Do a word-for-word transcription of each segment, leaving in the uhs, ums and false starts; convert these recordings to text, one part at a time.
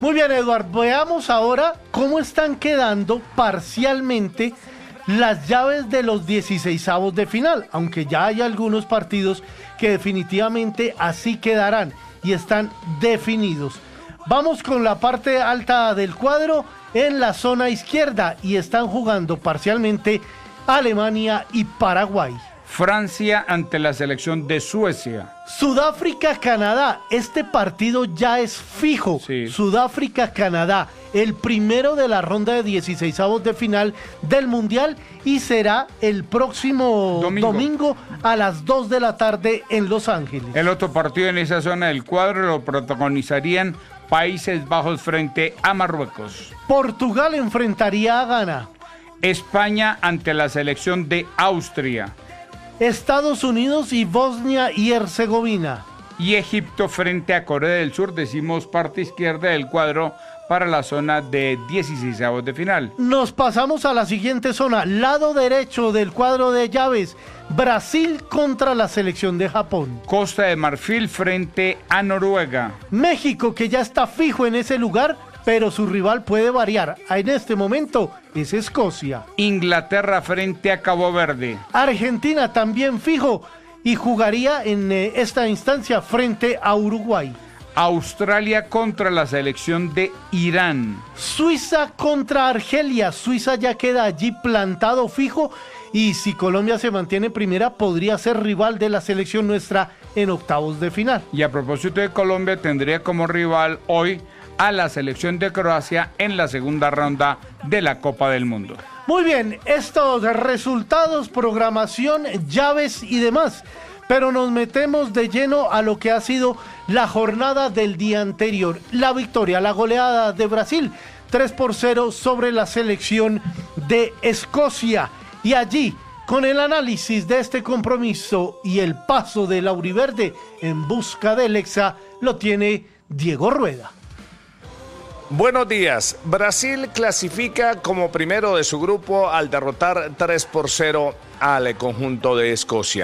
Muy bien, Eduardo, veamos ahora cómo están quedando parcialmente las llaves de los dieciseisavos de final, aunque ya hay algunos partidos que definitivamente así quedarán y están definidos. Vamos con la parte alta del cuadro en la zona izquierda y están jugando parcialmente Alemania y Paraguay. Francia ante la selección de Suecia. Sudáfrica-Canadá, este partido ya es fijo. Sí. Sudáfrica-Canadá, el primero de la ronda de dieciseisavos de final del Mundial y será el próximo domingo. domingo a las dos de la tarde en Los Ángeles. El otro partido en esa zona del cuadro lo protagonizarían Países Bajos frente a Marruecos. Portugal enfrentaría a Ghana. España ante la selección de Austria. Estados Unidos y Bosnia y Herzegovina. Y Egipto frente a Corea del Sur, decimos parte izquierda del cuadro para la zona de dieciseisavos de final. Nos pasamos a la siguiente zona, lado derecho del cuadro de llaves, Brasil contra la selección de Japón. Costa de Marfil frente a Noruega. México, que ya está fijo en ese lugar, pero su rival puede variar. En este momento es Escocia. Inglaterra frente a Cabo Verde. Argentina también fijo y jugaría en eh, esta instancia frente a Uruguay. Australia contra la selección de Irán. Suiza contra Argelia. Suiza ya queda allí plantado fijo y si Colombia se mantiene primera podría ser rival de la selección nuestra en octavos de final. Y a propósito de Colombia, tendría como rival hoy a la selección de Croacia en la segunda ronda de la Copa del Mundo. Muy bien, estos resultados, programación, llaves y demás, pero nos metemos de lleno a lo que ha sido la jornada del día anterior. La victoria, la goleada de Brasil, tres por cero sobre la selección de Escocia. Y allí, con el análisis de este compromiso y el paso del auriverde en busca del hexa, lo tiene Diego Rueda. Buenos días. Brasil clasifica como primero de su grupo al derrotar tres por cero al conjunto de Escocia.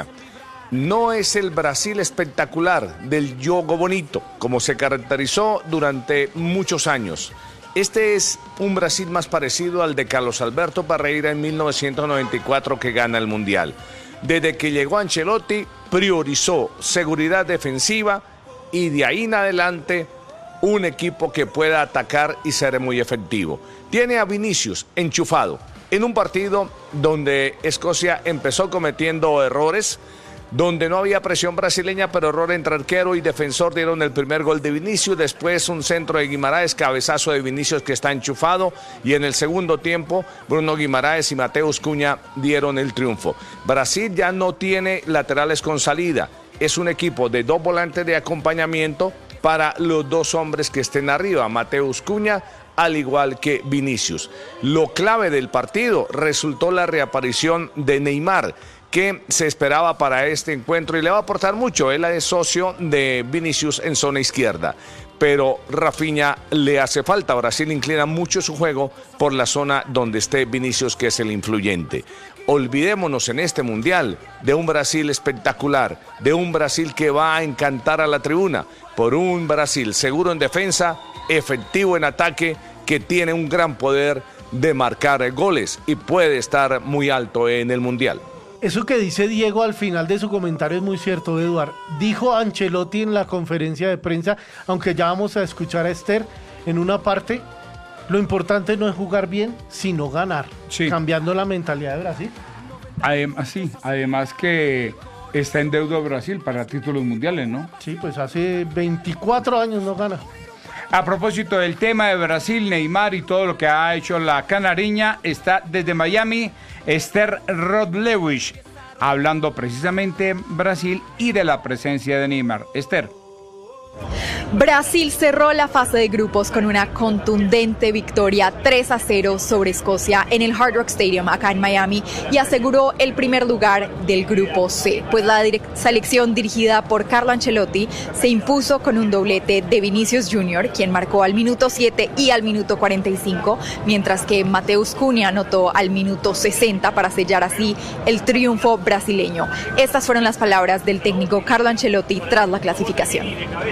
No es el Brasil espectacular del juego bonito, como se caracterizó durante muchos años. Este es un Brasil más parecido al de Carlos Alberto Parreira en mil novecientos noventa y cuatro, que gana el Mundial. Desde que llegó Ancelotti, priorizó seguridad defensiva y de ahí en adelante un equipo que pueda atacar y ser muy efectivo. Tiene a Vinicius enchufado en un partido donde Escocia empezó cometiendo errores, donde no había presión brasileña, pero error entre arquero y defensor dieron el primer gol de Vinicius, después un centro de Guimaraes, cabezazo de Vinicius que está enchufado, y en el segundo tiempo Bruno Guimaraes y Mateus Cunha dieron el triunfo. Brasil ya no tiene laterales con salida, es un equipo de dos volantes de acompañamiento para los dos hombres que estén arriba, Mateus Cunha, al igual que Vinicius. Lo clave del partido resultó la reaparición de Neymar, que se esperaba para este encuentro y le va a aportar mucho. Él es socio de Vinicius en zona izquierda, pero Rafinha le hace falta. Brasil inclina mucho su juego por la zona donde esté Vinicius, que es el influyente. Olvidémonos en este Mundial de un Brasil espectacular, de un Brasil que va a encantar a la tribuna, por un Brasil seguro en defensa, efectivo en ataque, que tiene un gran poder de marcar goles y puede estar muy alto en el Mundial. Eso que dice Diego al final de su comentario es muy cierto, Eduard. Dijo Ancelotti en la conferencia de prensa, aunque ya vamos a escuchar a Esther en una parte, lo importante no es jugar bien, sino ganar, sí. Cambiando la mentalidad de Brasil. Además, sí, además que está en deuda Brasil para títulos mundiales, ¿no? Sí, pues hace veinticuatro años no gana. A propósito del tema de Brasil, Neymar y todo lo que ha hecho la canariña, está desde Miami Esther Rodlewich, hablando precisamente de Brasil y de la presencia de Neymar. Esther. Brasil cerró la fase de grupos con una contundente victoria tres a cero sobre Escocia en el Hard Rock Stadium acá en Miami y aseguró el primer lugar del grupo C, pues la selección dirigida por Carlo Ancelotti se impuso con un doblete de Vinicius junior, quien marcó al minuto siete y al minuto cuarenta y cinco, mientras que Mateus Cunha anotó al minuto sesenta para sellar así el triunfo brasileño. Estas fueron las palabras del técnico Carlo Ancelotti tras la clasificación.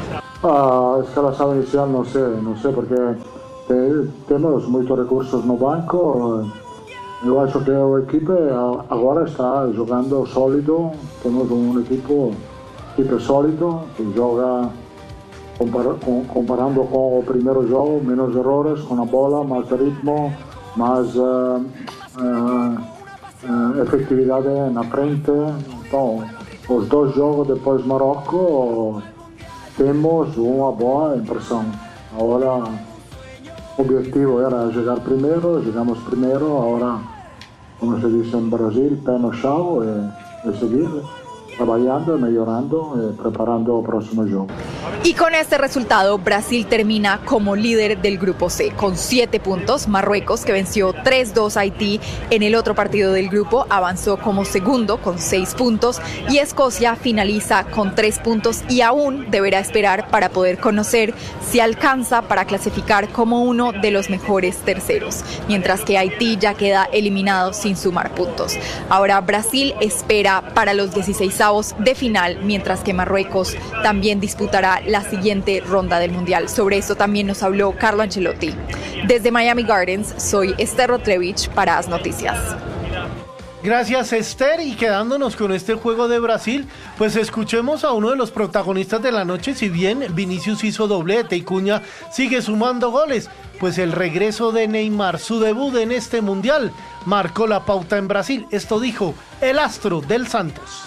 Ah, escala inicial não sei, não sei porque te, temos muitos recursos no banco. Eu acho que a equipe agora está jogando sólido. Temos um equipo, equipe sólido que joga compara, com, comparando com o primeiro jogo, menos errores com a bola, mais ritmo, mais uh, uh, uh, efetividade na frente. Então, os dois jogos depois do Marrocos temos uma boa impressão. Agora, o objetivo era chegar primeiro, chegamos primeiro, agora, como se diz em Brasil, pé no chão e, e seguir trabajando, mejorando y preparando el próximo juego. Y con este resultado, Brasil termina como líder del grupo C, con siete puntos. Marruecos, que venció tres dos a Haití en el otro partido del grupo, avanzó como segundo con seis puntos. Y Escocia finaliza con tres puntos y aún deberá esperar para poder conocer si alcanza para clasificar como uno de los mejores terceros. Mientras que Haití ya queda eliminado sin sumar puntos. Ahora Brasil espera para los dieciseisavos de final, mientras que Marruecos también disputará la siguiente ronda del Mundial. Sobre eso también nos habló Carlo Ancelotti. Desde Miami Gardens, soy Esther Rotlevich para As Noticias. Gracias, Esther, y quedándonos con este juego de Brasil, pues escuchemos a uno de los protagonistas de la noche. Si bien Vinicius hizo doblete y Cunha sigue sumando goles, pues el regreso de Neymar, su debut en este Mundial, marcó la pauta en Brasil. Esto dijo el astro del Santos.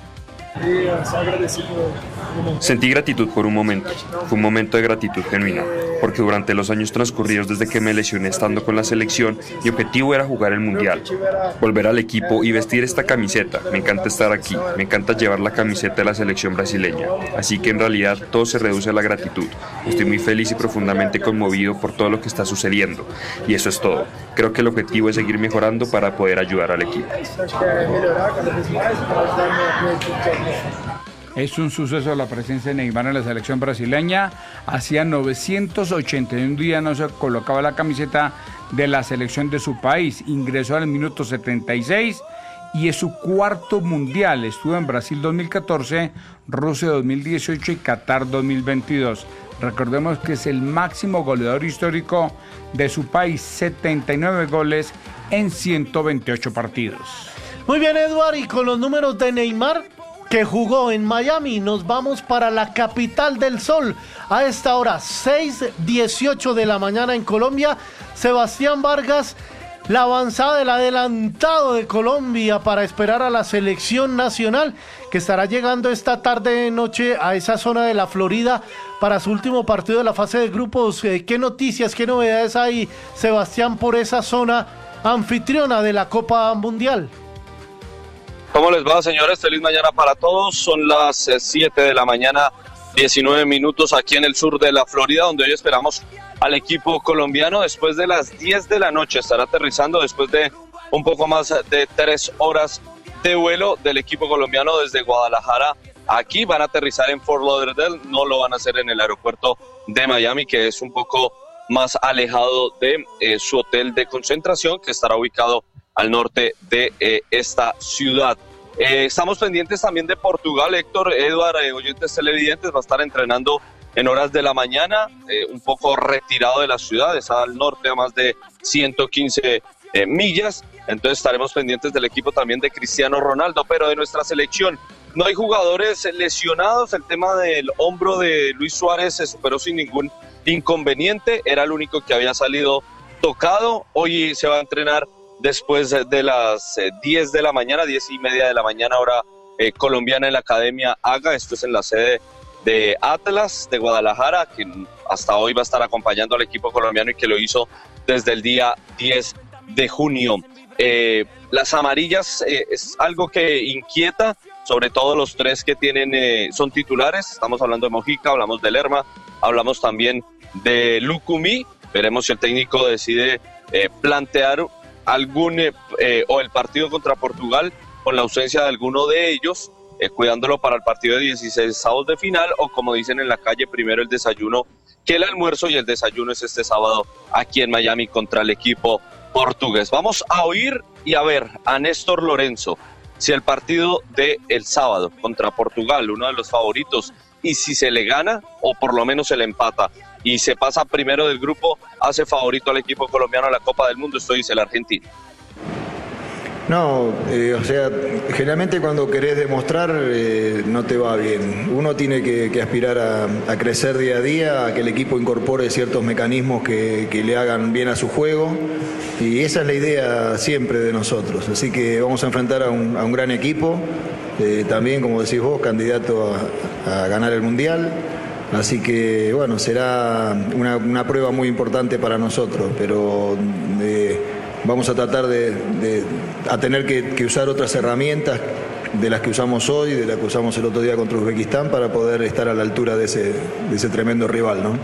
Sentí gratitud por un momento, fue un momento de gratitud genuina, porque durante los años transcurridos desde que me lesioné estando con la selección, mi objetivo era jugar el Mundial, volver al equipo y vestir esta camiseta. Me encanta estar aquí, me encanta llevar la camiseta de la selección brasileña, así que en realidad todo se reduce a la gratitud. Estoy muy feliz y profundamente conmovido por todo lo que está sucediendo, y eso es todo. Creo que el objetivo es seguir mejorando para poder ayudar al equipo. Es un suceso la presencia de Neymar en la selección brasileña. Hacía novecientos ochenta y un días no se colocaba la camiseta de la selección de su país. Ingresó al minuto setenta y seis y es su cuarto mundial. Estuvo en Brasil dos mil catorce, Rusia dos mil dieciocho y Qatar dos mil veintidós. Recordemos que es el máximo goleador histórico de su país, setenta y nueve goles en ciento veintiocho partidos. Muy bien, Eduard, y con los números de Neymar, que jugó en Miami, nos vamos para la capital del sol. A esta hora, seis dieciocho de la mañana en Colombia. Sebastián Vargas, la avanzada del adelantado de Colombia para esperar a la selección nacional, que estará llegando esta tarde noche a esa zona de la Florida para su último partido de la fase de grupos. ¿Qué noticias, qué novedades hay, Sebastián, por esa zona anfitriona de la Copa Mundial? ¿Cómo les va, señores? Feliz mañana para todos. Son las siete de la mañana, diecinueve minutos aquí en el sur de la Florida, donde hoy esperamos al equipo colombiano. Después de las diez de la noche estará aterrizando, después de un poco más de tres horas de vuelo del equipo colombiano desde Guadalajara. Aquí van a aterrizar en Fort Lauderdale, no lo van a hacer en el aeropuerto de Miami, que es un poco más alejado de eh, su hotel de concentración, que estará ubicado al norte de eh, esta ciudad. Eh, estamos pendientes también de Portugal. Héctor, Eduard, eh, oyentes televidentes, va a estar entrenando en horas de la mañana, eh, un poco retirado de la ciudad, está al norte a más de ciento quince eh, millas, entonces estaremos pendientes del equipo también de Cristiano Ronaldo, pero de nuestra selección no hay jugadores lesionados. El tema del hombro de Luis Suárez se superó sin ningún inconveniente, era el único que había salido tocado. Hoy se va a entrenar después de las diez de la mañana, diez y media de la mañana, hora eh, colombiana, en la Academia Haga. Esto es en la sede de Atlas de Guadalajara, que hasta hoy va a estar acompañando al equipo colombiano y que lo hizo desde el día diez de junio. Eh, las amarillas eh, es algo que inquieta, sobre todo los tres que tienen eh, son titulares. Estamos hablando de Mojica, hablamos de Lerma, hablamos también de Lucumí. Veremos si el técnico decide eh, plantear algún eh, eh, o el partido contra Portugal con la ausencia de alguno de ellos, eh, cuidándolo para el partido de dieciseisavos de final, o como dicen en la calle, primero el desayuno que el almuerzo, y el desayuno es este sábado aquí en Miami contra el equipo portugués. Vamos a oír y a ver a Néstor Lorenzo si el partido de el sábado contra Portugal, uno de los favoritos y si se le gana o por lo menos se le empata y se pasa primero del grupo, hace favorito al equipo colombiano a la Copa del Mundo. Esto dice el argentino. No, eh, o sea, generalmente cuando querés demostrar eh, no te va bien. Uno tiene que, que aspirar a, a crecer día a día, a que el equipo incorpore ciertos mecanismos que, que le hagan bien a su juego, y esa es la idea siempre de nosotros. Así que vamos a enfrentar a un, a un gran equipo, eh, también, como decís vos, candidato a, a ganar el Mundial. Así que, bueno, será una, una prueba muy importante para nosotros, pero eh, vamos a tratar de, de a tener que, que usar otras herramientas de las que usamos hoy, de las que usamos el otro día contra Uzbekistán, para poder estar a la altura de ese, de ese tremendo rival, ¿no?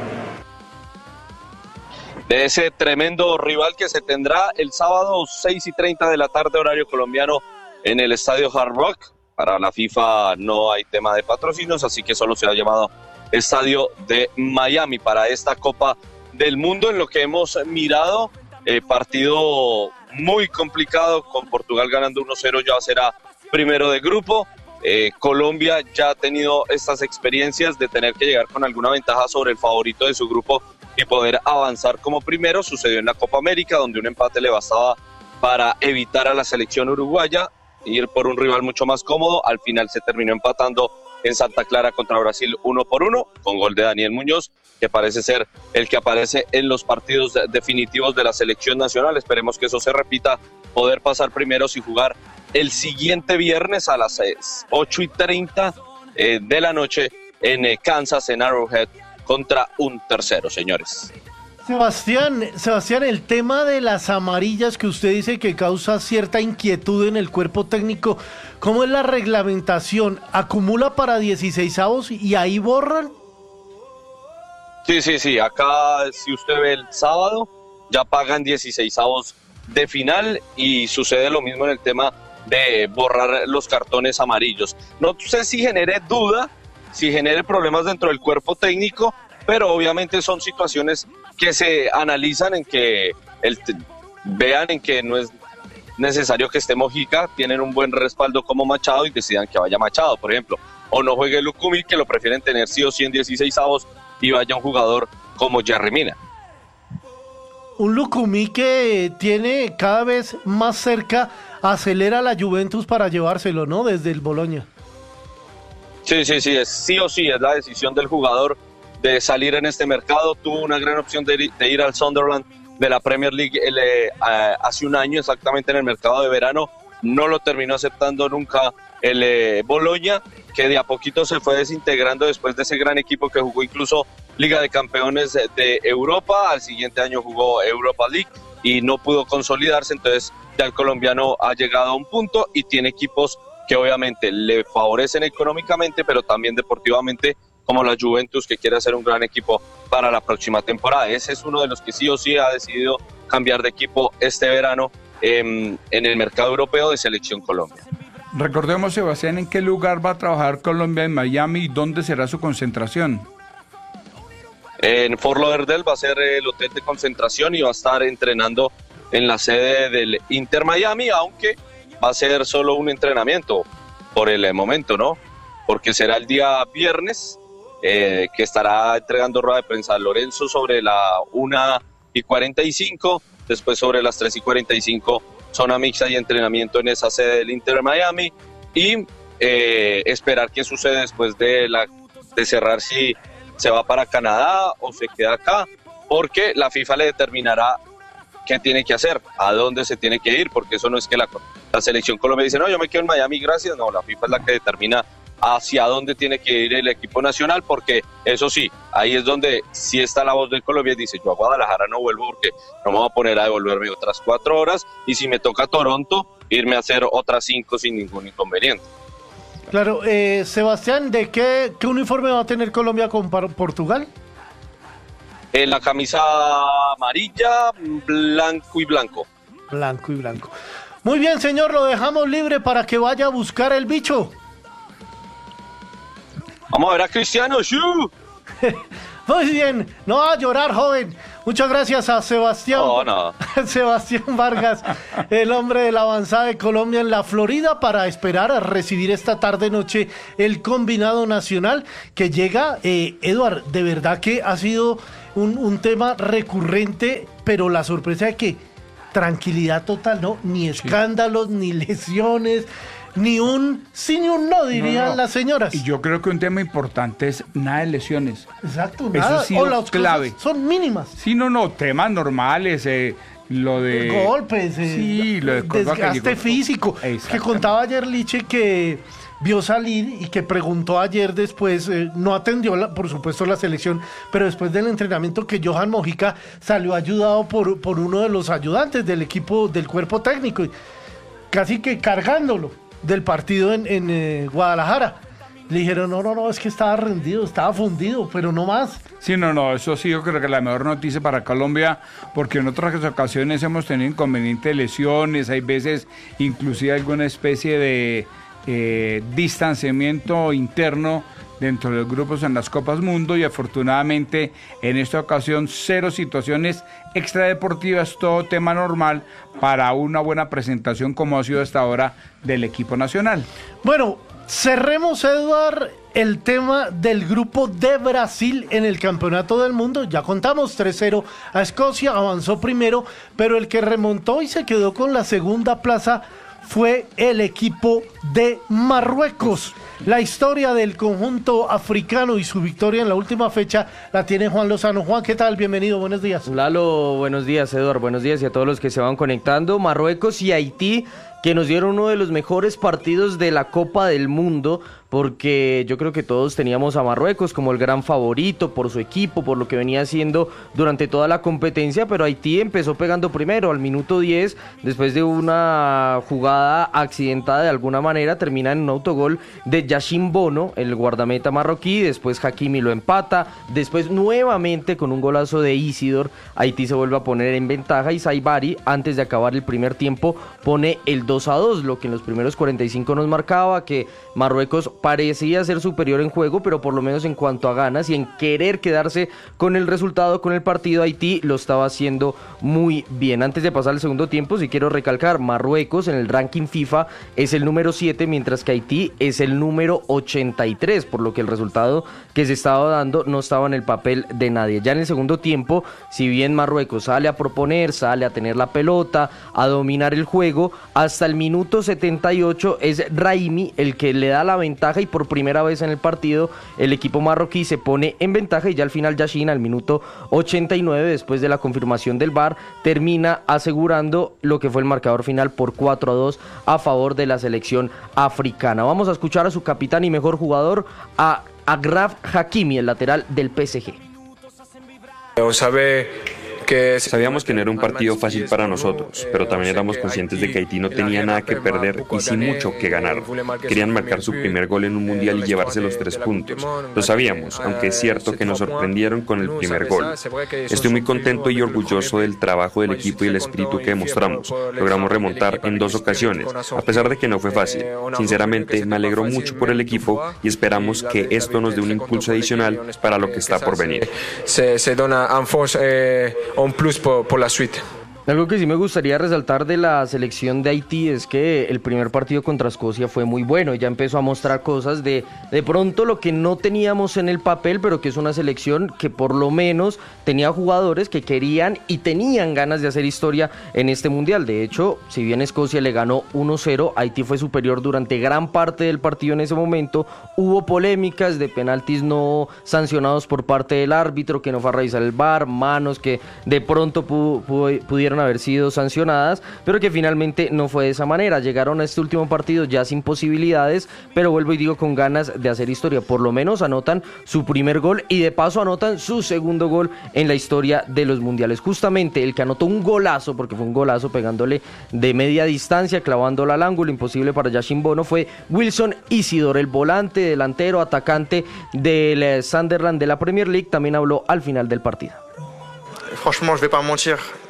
De ese tremendo rival que se tendrá el sábado seis y treinta de la tarde, horario colombiano, en el estadio Hard Rock. Para la FIFA no hay tema de patrocinios, así que solo se ha llamado Estadio de Miami para esta Copa del Mundo. En lo que hemos mirado, eh, partido muy complicado, con Portugal ganando uno cero, ya será primero de grupo. Eh, Colombia ya ha tenido estas experiencias de tener que llegar con alguna ventaja sobre el favorito de su grupo y poder avanzar como primero. Sucedió en la Copa América, donde un empate le bastaba para evitar a la selección uruguaya ir por un rival mucho más cómodo. Al final se terminó empatando en Santa Clara contra Brasil uno por uno, con gol de Daniel Muñoz, que parece ser el que aparece en los partidos definitivos de la selección nacional. Esperemos que eso se repita, poder pasar primeros y jugar el siguiente viernes a las ocho y treinta eh, de la noche en eh, Kansas, en Arrowhead, contra un tercero, señores. Sebastián, Sebastián, el tema de las amarillas que usted dice que causa cierta inquietud en el cuerpo técnico, ¿cómo es la reglamentación? ¿Acumula para dieciseisavos y ahí borran? Sí, sí, sí, acá si usted ve el sábado, ya pagan dieciseisavos de final y sucede lo mismo en el tema de borrar los cartones amarillos. No sé si genere duda, si genere problemas dentro del cuerpo técnico, pero obviamente son situaciones que se analizan en que el, vean en que no es necesario que esté Mojica, tienen un buen respaldo como Machado y decidan que vaya Machado, por ejemplo, o no juegue Lucumí, que lo prefieren tener sí o sí en dieciseisavos, y vaya un jugador como Jerry Mina. Un Lucumí que tiene cada vez más cerca, acelera a la Juventus para llevárselo, ¿no? Desde el Bologna. Sí, sí, sí, es sí o sí, es la decisión del jugador de salir en este mercado. Tuvo una gran opción de ir, de ir al Sunderland de la Premier League el, eh, hace un año, exactamente en el mercado de verano. No lo terminó aceptando nunca el eh, Bologna, que de a poquito se fue desintegrando después de ese gran equipo que jugó incluso Liga de Campeones de, de Europa. Al siguiente año jugó Europa League y no pudo consolidarse. Entonces ya el colombiano ha llegado a un punto y tiene equipos que obviamente le favorecen económicamente, pero también deportivamente, como la Juventus, que quiere hacer un gran equipo para la próxima temporada. Ese es uno de los que sí o sí ha decidido cambiar de equipo este verano eh, en el mercado europeo de Selección Colombia. Recordemos, Sebastián, ¿en qué lugar va a trabajar Colombia en Miami y dónde será su concentración? En Fort Lauderdale va a ser el hotel de concentración y va a estar entrenando en la sede del Inter Miami, aunque va a ser solo un entrenamiento por el momento, ¿no? Porque será el día viernes eh, que estará entregando rueda de prensa Lorenzo sobre la una y cuarenta y cinco, después sobre las tres y cuarenta y cinco zona mixta y entrenamiento en esa sede del Inter Miami, y eh, esperar qué sucede después de, la, de cerrar, si se va para Canadá o se queda acá, porque la FIFA le determinará qué tiene que hacer, a dónde se tiene que ir, porque eso no es que la, la selección Colombia dice, no, yo me quedo en Miami, gracias. No, la FIFA es la que determina hacia dónde tiene que ir el equipo nacional, porque eso sí, ahí es donde sí está la voz del Colombia y dice, yo a Guadalajara no vuelvo porque no me voy a poner a devolverme otras cuatro horas, y si me toca Toronto, irme a hacer otras cinco sin ningún inconveniente. Claro, eh, Sebastián, ¿de qué, qué uniforme va a tener Colombia con Portugal? En la camisa amarilla, blanco y blanco. Blanco y blanco. Muy bien, señor, lo dejamos libre para que vaya a buscar el bicho. Vamos a ver a Cristiano. ¡Shoo! Muy bien, no va a llorar, joven. Muchas gracias a Sebastián, Oh, no. Sebastián Vargas, el hombre de la avanzada de Colombia en la Florida, para esperar a recibir esta tarde-noche el combinado nacional que llega. Eh, Eduard, de verdad que ha sido un, un tema recurrente, pero la sorpresa es que tranquilidad total, ¿no? Ni escándalos, ni lesiones, ni un sí ni un no, dirían no, no. las señoras. Y yo creo que un tema importante es nada de lesiones. Exacto, nada. Eso sí o las clave. Son mínimas. Sí, no, no, temas normales, eh, lo de... golpes, eh, sí, lo de desgaste que físico. Que contaba ayer Liche que vio salir y que preguntó ayer después, eh, no atendió, la, por supuesto, la selección, pero después del entrenamiento que Johan Mojica salió ayudado por, por uno de los ayudantes del equipo, del cuerpo técnico, y casi que cargándolo del partido en, en eh, Guadalajara. Le dijeron, no, no, no, es que estaba rendido, estaba fundido, pero no más. Sí, no, no, eso sí, yo creo que la mejor noticia para Colombia, porque en otras ocasiones hemos tenido inconvenientes de lesiones, hay veces inclusive alguna especie de eh, distanciamiento interno dentro de los grupos en las Copas Mundo, y afortunadamente en esta ocasión cero situaciones extradeportivas, todo tema normal para una buena presentación como ha sido hasta ahora del equipo nacional. Bueno, cerremos, Eduard, el tema del grupo de Brasil en el Campeonato del Mundo. Ya contamos tres cero a Escocia, avanzó primero, pero el que remontó y se quedó con la segunda plaza fue el equipo de Marruecos. La historia del conjunto africano y su victoria en la última fecha la tiene Juan Lozano. Juan, ¿qué tal? Bienvenido, buenos días. Lalo, buenos días, Eduardo, buenos días y a todos los que se van conectando. Marruecos y Haití, que nos dieron uno de los mejores partidos de la Copa del Mundo, porque yo creo que todos teníamos a Marruecos como el gran favorito por su equipo, por lo que venía haciendo durante toda la competencia, pero Haití empezó pegando primero al minuto diez, después de una jugada accidentada de alguna manera, termina en un autogol de Yacine Bono, el guardameta marroquí, después Hakimi lo empata, después nuevamente con un golazo de Isidor, Haití se vuelve a poner en ventaja y Saibari, antes de acabar el primer tiempo, pone el dos a dos, lo que en los primeros cuarenta y cinco nos marcaba que Marruecos parecía ser superior en juego, pero por lo menos en cuanto a ganas y en querer quedarse con el resultado, con el partido, Haití lo estaba haciendo muy bien. Antes de pasar al segundo tiempo, sí quiero recalcar, Marruecos en el ranking FIFA es el número siete, mientras que Haití es el número ochenta y tres, por lo que el resultado que se estaba dando no estaba en el papel de nadie. Ya en el segundo tiempo, si bien Marruecos sale a proponer, sale a tener la pelota, a dominar el juego, hasta el minuto setenta y ocho es Raimi el que le da la ventaja y por primera vez en el partido el equipo marroquí se pone en ventaja, y ya al final Yacine al minuto ochenta y nueve, después de la confirmación del V A R, termina asegurando lo que fue el marcador final por cuatro a dos a favor de la selección africana. Vamos a escuchar a su capitán y mejor jugador, a Achraf Hakimi, el lateral del P S G. Sabíamos que no era un partido fácil para nosotros, pero también éramos conscientes de que Haití no tenía nada que perder y sí mucho que ganar. Querían marcar su primer gol en un mundial y llevarse los tres puntos. Lo sabíamos, aunque es cierto que nos sorprendieron con el primer gol. Estoy muy contento y orgulloso del trabajo del equipo y el espíritu que demostramos. Logramos remontar en dos ocasiones, a pesar de que no fue fácil. Sinceramente, me alegro mucho por el equipo y esperamos que esto nos dé un impulso adicional para lo que está por venir. Se, se dona un force, eh, un plus por, por la suite. Algo que sí me gustaría resaltar de la selección de Haití es que el primer partido contra Escocia fue muy bueno y ya empezó a mostrar cosas de de pronto lo que no teníamos en el papel, pero que es una selección que por lo menos tenía jugadores que querían y tenían ganas de hacer historia en este mundial. De hecho, si bien Escocia le ganó uno cero, Haití fue superior durante gran parte del partido en ese momento. Hubo polémicas de penaltis no sancionados por parte del árbitro, que no fue a revisar el V A R, manos que de pronto pu- pu- pudieron haber sido sancionadas, pero que finalmente no fue de esa manera. Llegaron a este último partido ya sin posibilidades, pero vuelvo y digo, con ganas de hacer historia. Por lo menos anotan su primer gol y de paso anotan su segundo gol en la historia de los mundiales. Justamente el que anotó un golazo, porque fue un golazo pegándole de media distancia, clavándola al ángulo, imposible para Yacine Bono, fue Wilson Isidor, el volante, delantero, atacante del Sunderland de la Premier League. También habló al final del partido. Franchement, je vais pas mentir.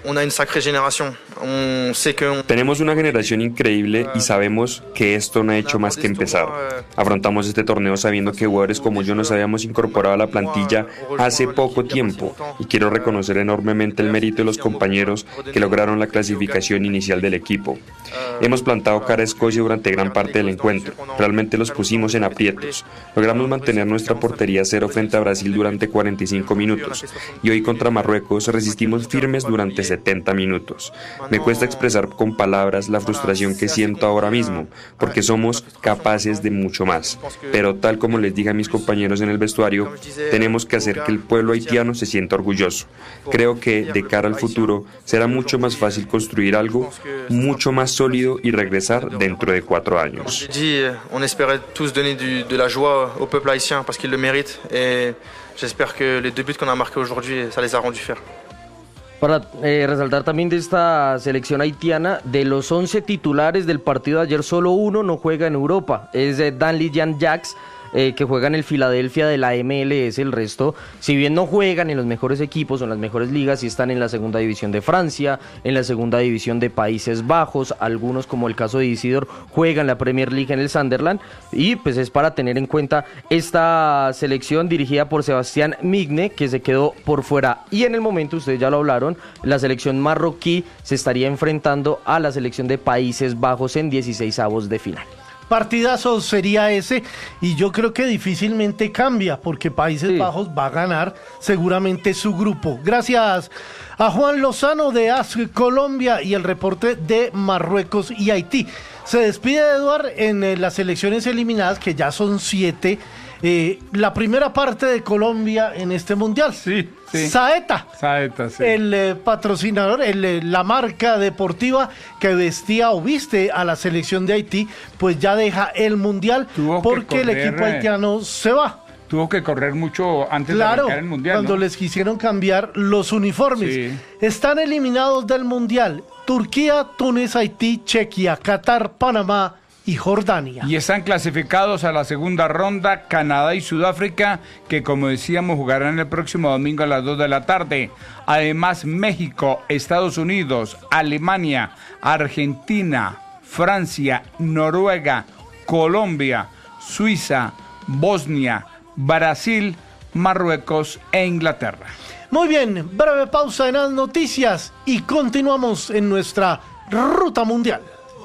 on a une sacrée génération. On sait que on... Tenemos una generación increíble y sabemos que esto no ha hecho más que empezar. Afrontamos este torneo sabiendo que jugadores como yo nos habíamos incorporado a la plantilla hace poco tiempo y quiero reconocer enormemente el mérito de los compañeros que lograron la clasificación inicial del equipo. Hemos plantado cara a Escocia durante gran parte del encuentro. Realmente los pusimos en aprietos. Logramos mantener nuestra portería a cero frente a Brasil durante cuarenta y cinco minutos y hoy contra Marruecos resistimos firmes durante setenta minutos. Me cuesta expresar con palabras la frustración que siento ahora mismo, porque somos capaces de mucho más. Pero tal como les dije a mis compañeros en el vestuario, tenemos que hacer que el pueblo haitiano se sienta orgulloso. Creo que de cara al futuro será mucho más fácil construir algo mucho más sólido y regresar dentro de cuatro años. On espérait tous donner du, de la joie au peuple haïtien parce qu'il le mérite et j'espère que les deux buts qu'on a marqués aujourd'hui, ça les a rendus fiers. Para eh, resaltar también de esta selección haitiana, de los once titulares del partido de ayer, solo uno no juega en Europa, es eh, Danley Jan Jacks, eh, que juega en el Philadelphia de la M L S. El resto, si bien no juegan en los mejores equipos o en las mejores ligas, sí están en la segunda división de Francia, en la segunda división de Países Bajos, algunos como el caso de Isidor juegan la Premier League en el Sunderland, y pues es para tener en cuenta esta selección dirigida por Sebastián Migne, que se quedó por fuera, y en el momento, ustedes ya lo hablaron, la selección marroquí se estaría enfrentando a la selección de Países Bajos en dieciseisavos de final. Partidazo sería ese, y yo creo que difícilmente cambia, porque Países sí. Bajos va a ganar seguramente su grupo. Gracias a Juan Lozano de A S Colombia y el reporte de Marruecos y Haití. Se despide Eduard en eh, las selecciones eliminadas, que ya son siete. Eh, la primera parte de Colombia en este mundial. Sí, sí. Saeta. Saeta, sí. El eh, patrocinador, el, eh, la marca deportiva que vestía o viste a la selección de Haití, pues ya deja el mundial. Tuvo porque correr, el equipo haitiano se va. Tuvo que correr mucho antes claro, de arrancar el mundial. Cuando ¿no? les quisieron cambiar los uniformes. Sí. Están eliminados del mundial Turquía, Túnez, Haití, Chequia, Qatar, Panamá y Jordania. Y están clasificados a la segunda ronda Canadá y Sudáfrica, que como decíamos jugarán el próximo domingo a las dos de la tarde. Además México, Estados Unidos, Alemania, Argentina, Francia, Noruega, Colombia, Suiza, Bosnia, Brasil, Marruecos e Inglaterra. Muy bien, breve pausa en las noticias y continuamos en nuestra ruta mundial.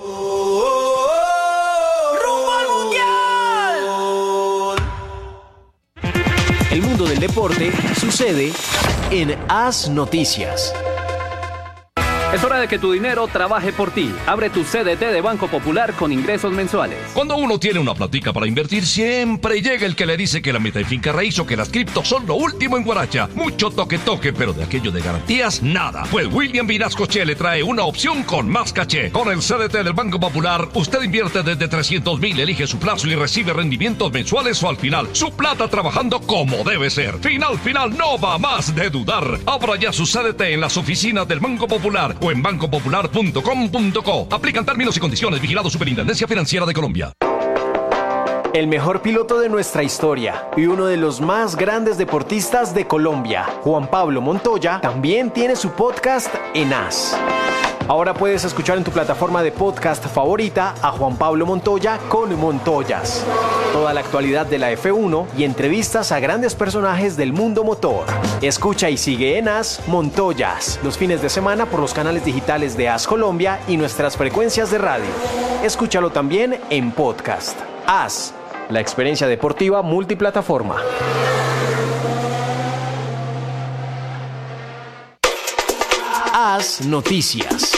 El mundo del deporte sucede en As Noticias. Es hora de que tu dinero trabaje por ti. Abre tu C D T de Banco Popular con ingresos mensuales. Cuando uno tiene una platica para invertir, siempre llega el que le dice que la meta de finca raíz o que las criptos son lo último en Guaracha. Mucho toque toque, pero de aquello de garantías, nada. Pues William Vinascoche le trae una opción con más caché. Con el C D T del Banco Popular, usted invierte desde trescientos mil, elige su plazo y recibe rendimientos mensuales o al final. Su plata trabajando como debe ser. Final, final, no va más de dudar. Abra ya su C D T en las oficinas del Banco Popular o en banco popular punto com punto co. Aplican términos y condiciones. Vigilado Superintendencia Financiera de Colombia. El mejor piloto de nuestra historia y uno de los más grandes deportistas de Colombia, Juan Pablo Montoya, también tiene su podcast en As. Ahora puedes escuchar en tu plataforma de podcast favorita a Juan Pablo Montoya con Montoyas. Toda la actualidad de la F uno y entrevistas a grandes personajes del mundo motor. Escucha y sigue en As Montoyas los fines de semana por los canales digitales de As Colombia y nuestras frecuencias de radio. Escúchalo también en podcast. As, la experiencia deportiva multiplataforma. As Noticias.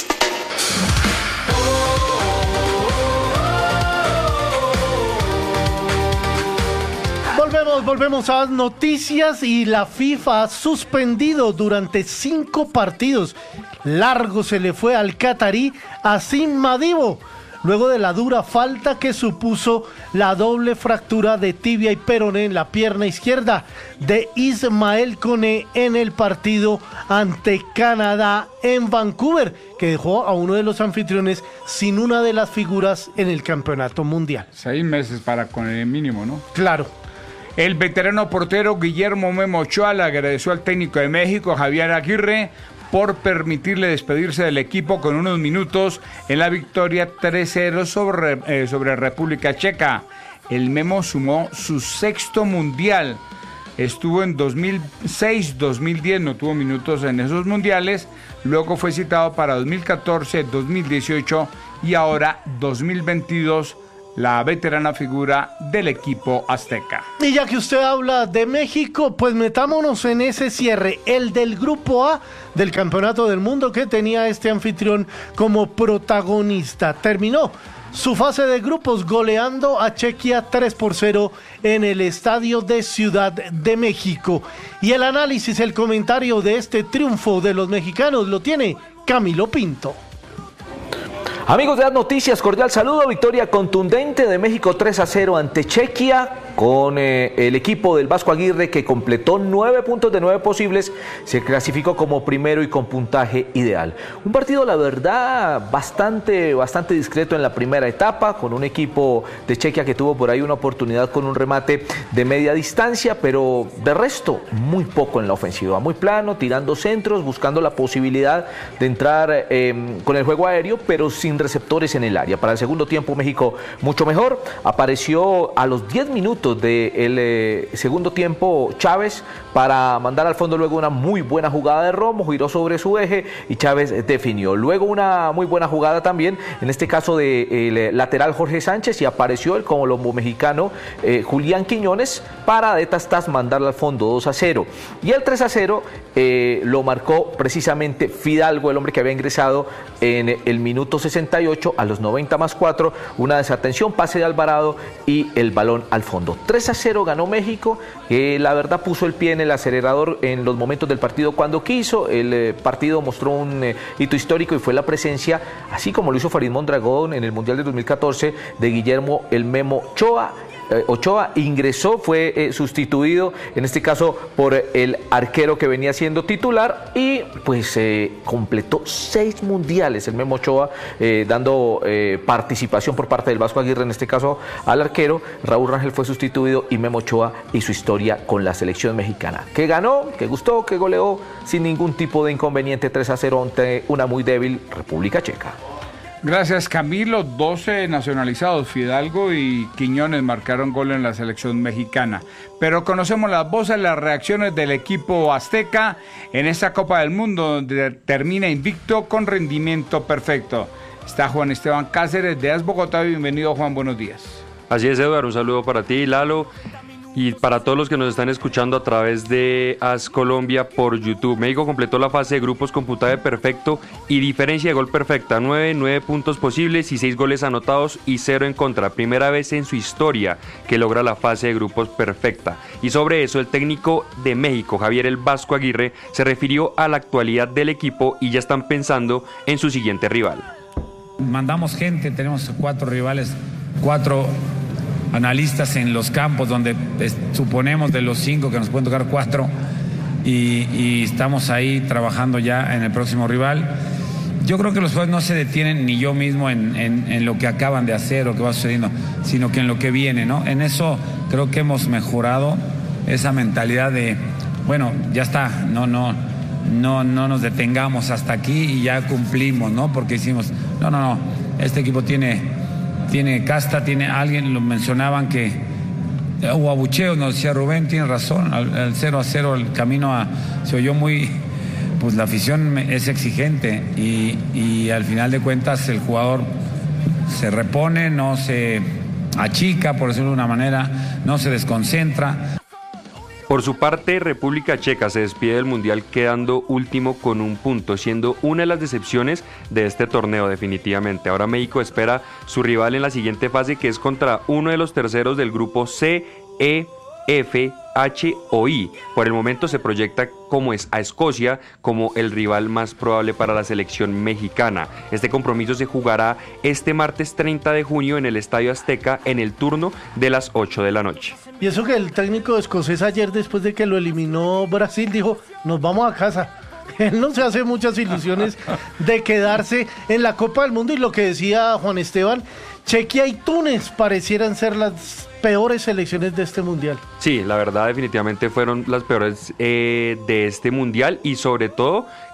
Volvemos, volvemos a las noticias y la FIFA ha suspendido durante cinco partidos. Largo se le fue al catarí Asim Madibo, luego de la dura falta que supuso la doble fractura de tibia y peroné en la pierna izquierda de Ismael Koné en el partido ante Canadá en Vancouver, que dejó a uno de los anfitriones sin una de las figuras en el campeonato mundial. Seis meses para con el mínimo, ¿no? Claro. El veterano portero Guillermo Memo Ochoa le agradeció al técnico de México, Javier Aguirre, por permitirle despedirse del equipo con unos minutos en la victoria tres cero sobre, eh, sobre República Checa. El Memo sumó su sexto mundial. Estuvo en dos mil seis, dos mil diez, no tuvo minutos en esos mundiales. Luego fue citado para dos mil catorce, dos mil dieciocho y ahora dos mil veintidós, la veterana figura del equipo azteca. Y ya que usted habla de México, pues metámonos en ese cierre, el del Grupo A del Campeonato del Mundo, que tenía este anfitrión como protagonista. Terminó su fase de grupos goleando a Chequia tres por cero en el estadio de Ciudad de México. Y el análisis, el comentario de este triunfo de los mexicanos lo tiene Camilo Pinto. Amigos de las noticias, cordial saludo. Victoria contundente de México tres a cero ante Chequia, con eh, el equipo del Vasco Aguirre, que completó nueve puntos de nueve posibles, se clasificó como primero y con puntaje ideal. Un partido, la verdad, bastante, bastante discreto en la primera etapa, con un equipo de Chequia que tuvo por ahí una oportunidad con un remate de media distancia, pero de resto muy poco en la ofensiva, muy plano, tirando centros, buscando la posibilidad de entrar eh, con el juego aéreo, pero sin receptores en el área. Para el segundo tiempo México mucho mejor, apareció a los diez minutos del eh, segundo tiempo Chávez para mandar al fondo luego una muy buena jugada de Romo, giró sobre su eje y Chávez definió. Luego una muy buena jugada también, en este caso del de, lateral Jorge Sánchez, y apareció el colombo mexicano eh, Julián Quiñones para de tastas mandarle al fondo dos a cero. Y el tres a cero eh, lo marcó precisamente Fidalgo, el hombre que había ingresado en el minuto sesenta y ocho a los noventa más cuatro, una desatención, pase de Alvarado y el balón al fondo. tres a cero ganó México, que la verdad puso el pie en el acelerador en los momentos del partido cuando quiso. El eh, partido mostró un eh, hito histórico y fue la presencia, así como lo hizo Farid Mondragón en el Mundial de dos mil catorce, de Guillermo el Memo Ochoa. Eh, Ochoa ingresó, fue eh, sustituido en este caso por el arquero que venía siendo titular y pues eh, completó seis mundiales el Memo Ochoa, eh, dando eh, participación por parte del Vasco Aguirre, en este caso al arquero. Raúl Rangel fue sustituido y Memo Ochoa y su historia con la selección mexicana, que ganó, que gustó, que goleó sin ningún tipo de inconveniente tres a cero ante una muy débil República Checa. Gracias, Camilo. doce nacionalizados, Fidalgo y Quiñones, marcaron gol en la selección mexicana. Pero conocemos las voces, las reacciones del equipo azteca en esta Copa del Mundo, donde termina invicto con rendimiento perfecto. Está Juan Esteban Cáceres de AS Bogotá. Bienvenido, Juan, buenos días. Así es, Eduardo, un saludo para ti, Lalo, y para todos los que nos están escuchando a través de AS Colombia por YouTube. México completó la fase de grupos con puntaje perfecto y diferencia de gol perfecta, nueve, nueve puntos posibles y seis goles anotados y cero en contra. Primera vez en su historia que logra la fase de grupos perfecta. Y sobre eso, el técnico de México, Javier el Vasco Aguirre, se refirió a la actualidad del equipo y ya están pensando en su siguiente rival. Mandamos gente, tenemos cuatro rivales, cuatro analistas en los campos, donde eh, suponemos de los cinco que nos pueden tocar cuatro, y, y estamos ahí trabajando ya en el próximo rival. Yo creo que los juegos no se detienen, ni yo mismo, en, en, en lo que acaban de hacer o que va sucediendo, sino que en lo que viene, ¿no? En eso creo que hemos mejorado esa mentalidad de, bueno, ya está, no, no, no, no nos detengamos hasta aquí y ya cumplimos, ¿no? Porque hicimos, no, no, no, este equipo tiene... tiene casta, tiene alguien, lo mencionaban que hubo abucheos, nos decía Rubén, tiene razón, al, al cero a cero el camino a, se oyó muy, pues la afición es exigente y, y al final de cuentas el jugador se repone, no se achica, por decirlo de una manera, no se desconcentra. Por su parte, República Checa se despide del Mundial quedando último con un punto, siendo una de las decepciones de este torneo definitivamente. Ahora México espera su rival en la siguiente fase, que es contra uno de los terceros del grupo C, E, F, H o I. Por el momento se proyecta como es a Escocia como el rival más probable para la selección mexicana. Este compromiso se jugará este martes treinta de junio en el Estadio Azteca en el turno de las ocho de la noche. Y eso que el técnico escocés ayer, después de que lo eliminó Brasil, dijo, nos vamos a casa. Él no se hace muchas ilusiones de quedarse en la Copa del Mundo, y lo que decía Juan Esteban, Chequia y Túnez parecieran ser las peores selecciones de este mundial. Sí, la verdad definitivamente fueron las peores eh, de este mundial, y sobre todo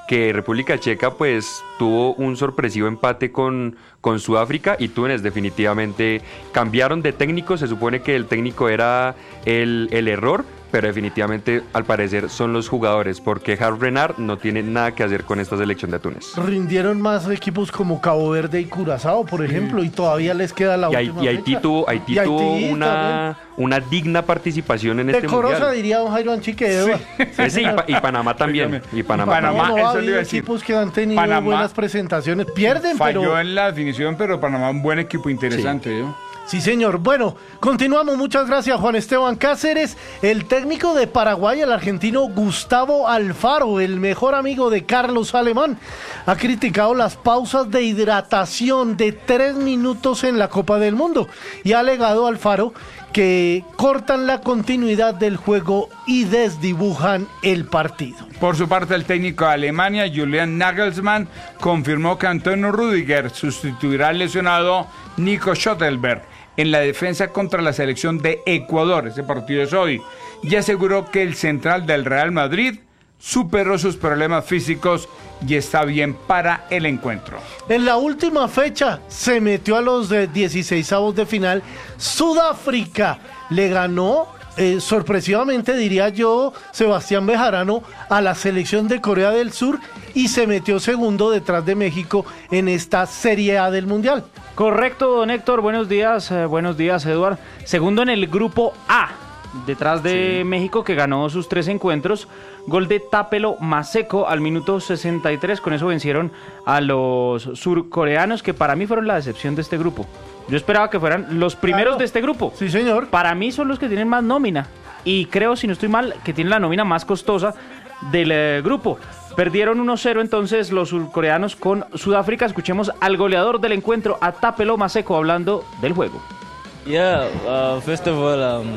que República Checa pues tuvo un sorpresivo empate con, con Sudáfrica y Túnez definitivamente cambiaron de técnico, se supone que el técnico era el, el error, pero definitivamente al parecer son los jugadores, porque Hervé Renard no tiene nada que hacer con esta selección de Túnez. Rindieron más equipos como Cabo Verde y Curazao, por ejemplo, y todavía les queda la y, última y Haití fecha. tuvo, Haití Y tuvo Haití una, una digna participación en este Decorosa, mundial. diría don Jairo Anchique. Sí, sí, y, pa- y Panamá también. Y Panamá, Panamá, No, no, eso ha le habido iba a decir. equipos que han tenido Panamá buenas presentaciones, pierden, Falló pero... en la definición, pero Panamá un buen equipo interesante. ¿no? Sí, señor. Bueno, continuamos. Muchas gracias, Juan Esteban Cáceres. El técnico de Paraguay, el argentino Gustavo Alfaro, el mejor amigo de Carlos Alemán, ha criticado las pausas de hidratación de tres minutos en la Copa del Mundo y ha alegado Alfaro que cortan la continuidad del juego y desdibujan el partido. Por su parte, el técnico de Alemania, Julian Nagelsmann, confirmó que Antonio Rüdiger sustituirá al lesionado Nico Schlotterberg en la defensa contra la selección de Ecuador. Ese partido es hoy. Y aseguró que el central del Real Madrid superó sus problemas físicos y está bien para el encuentro. En la última fecha se metió a los de dieciseisavos de final. Sudáfrica le ganó eh, sorpresivamente, diría yo, Sebastián Bejarano, a la selección de Corea del Sur y se metió segundo detrás de México en esta Serie A del Mundial. Correcto, don Héctor. Buenos días, eh, buenos días, Eduard. Segundo en el grupo A, detrás de sí. México, que ganó sus tres encuentros. Gol de Tapelo Maseko al minuto sesenta y tres. Con eso vencieron a los surcoreanos, que para mí fueron la decepción de este grupo. Yo esperaba que fueran los primeros claro. de este grupo. Sí, señor. Para mí son los que tienen más nómina. Y creo, si no estoy mal, que tienen la nómina más costosa del eh, grupo. Perdieron uno cero entonces los surcoreanos con Sudáfrica. Escuchemos al goleador del encuentro, a Tapelo Maseko, hablando del juego. Yeah, uh, first of all, um,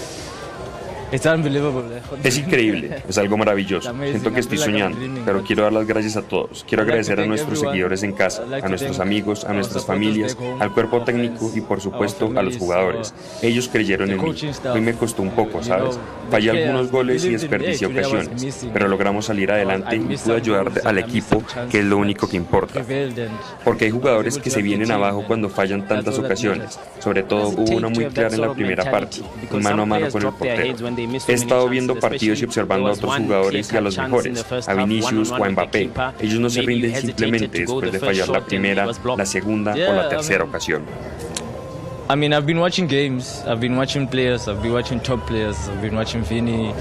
it's unbelievable. Es increíble, es algo maravilloso. Siento que estoy soñando, pero quiero dar las gracias a todos. Quiero agradecer a nuestros seguidores en casa, a nuestros amigos, a nuestras familias, al cuerpo técnico y por supuesto a los jugadores. Ellos creyeron en mí. Hoy me costó un poco, ¿sabes? Fallé algunos goles y desperdicié ocasiones, pero logramos salir adelante y pude ayudar al equipo, que es lo único que importa. Porque hay jugadores que se vienen abajo cuando fallan tantas ocasiones. Sobre todo hubo una muy clara en la primera parte, un mano a mano con el portero. He estado viendo partidos y observando a otros jugadores y a los mejores, a Vinicius o a Mbappé. Ellos no se rinden simplemente después de fallar la primera, la segunda o la tercera ocasión. I mean, I've been watching games, I've been watching players, I've been watching top players, I've been watching Vini.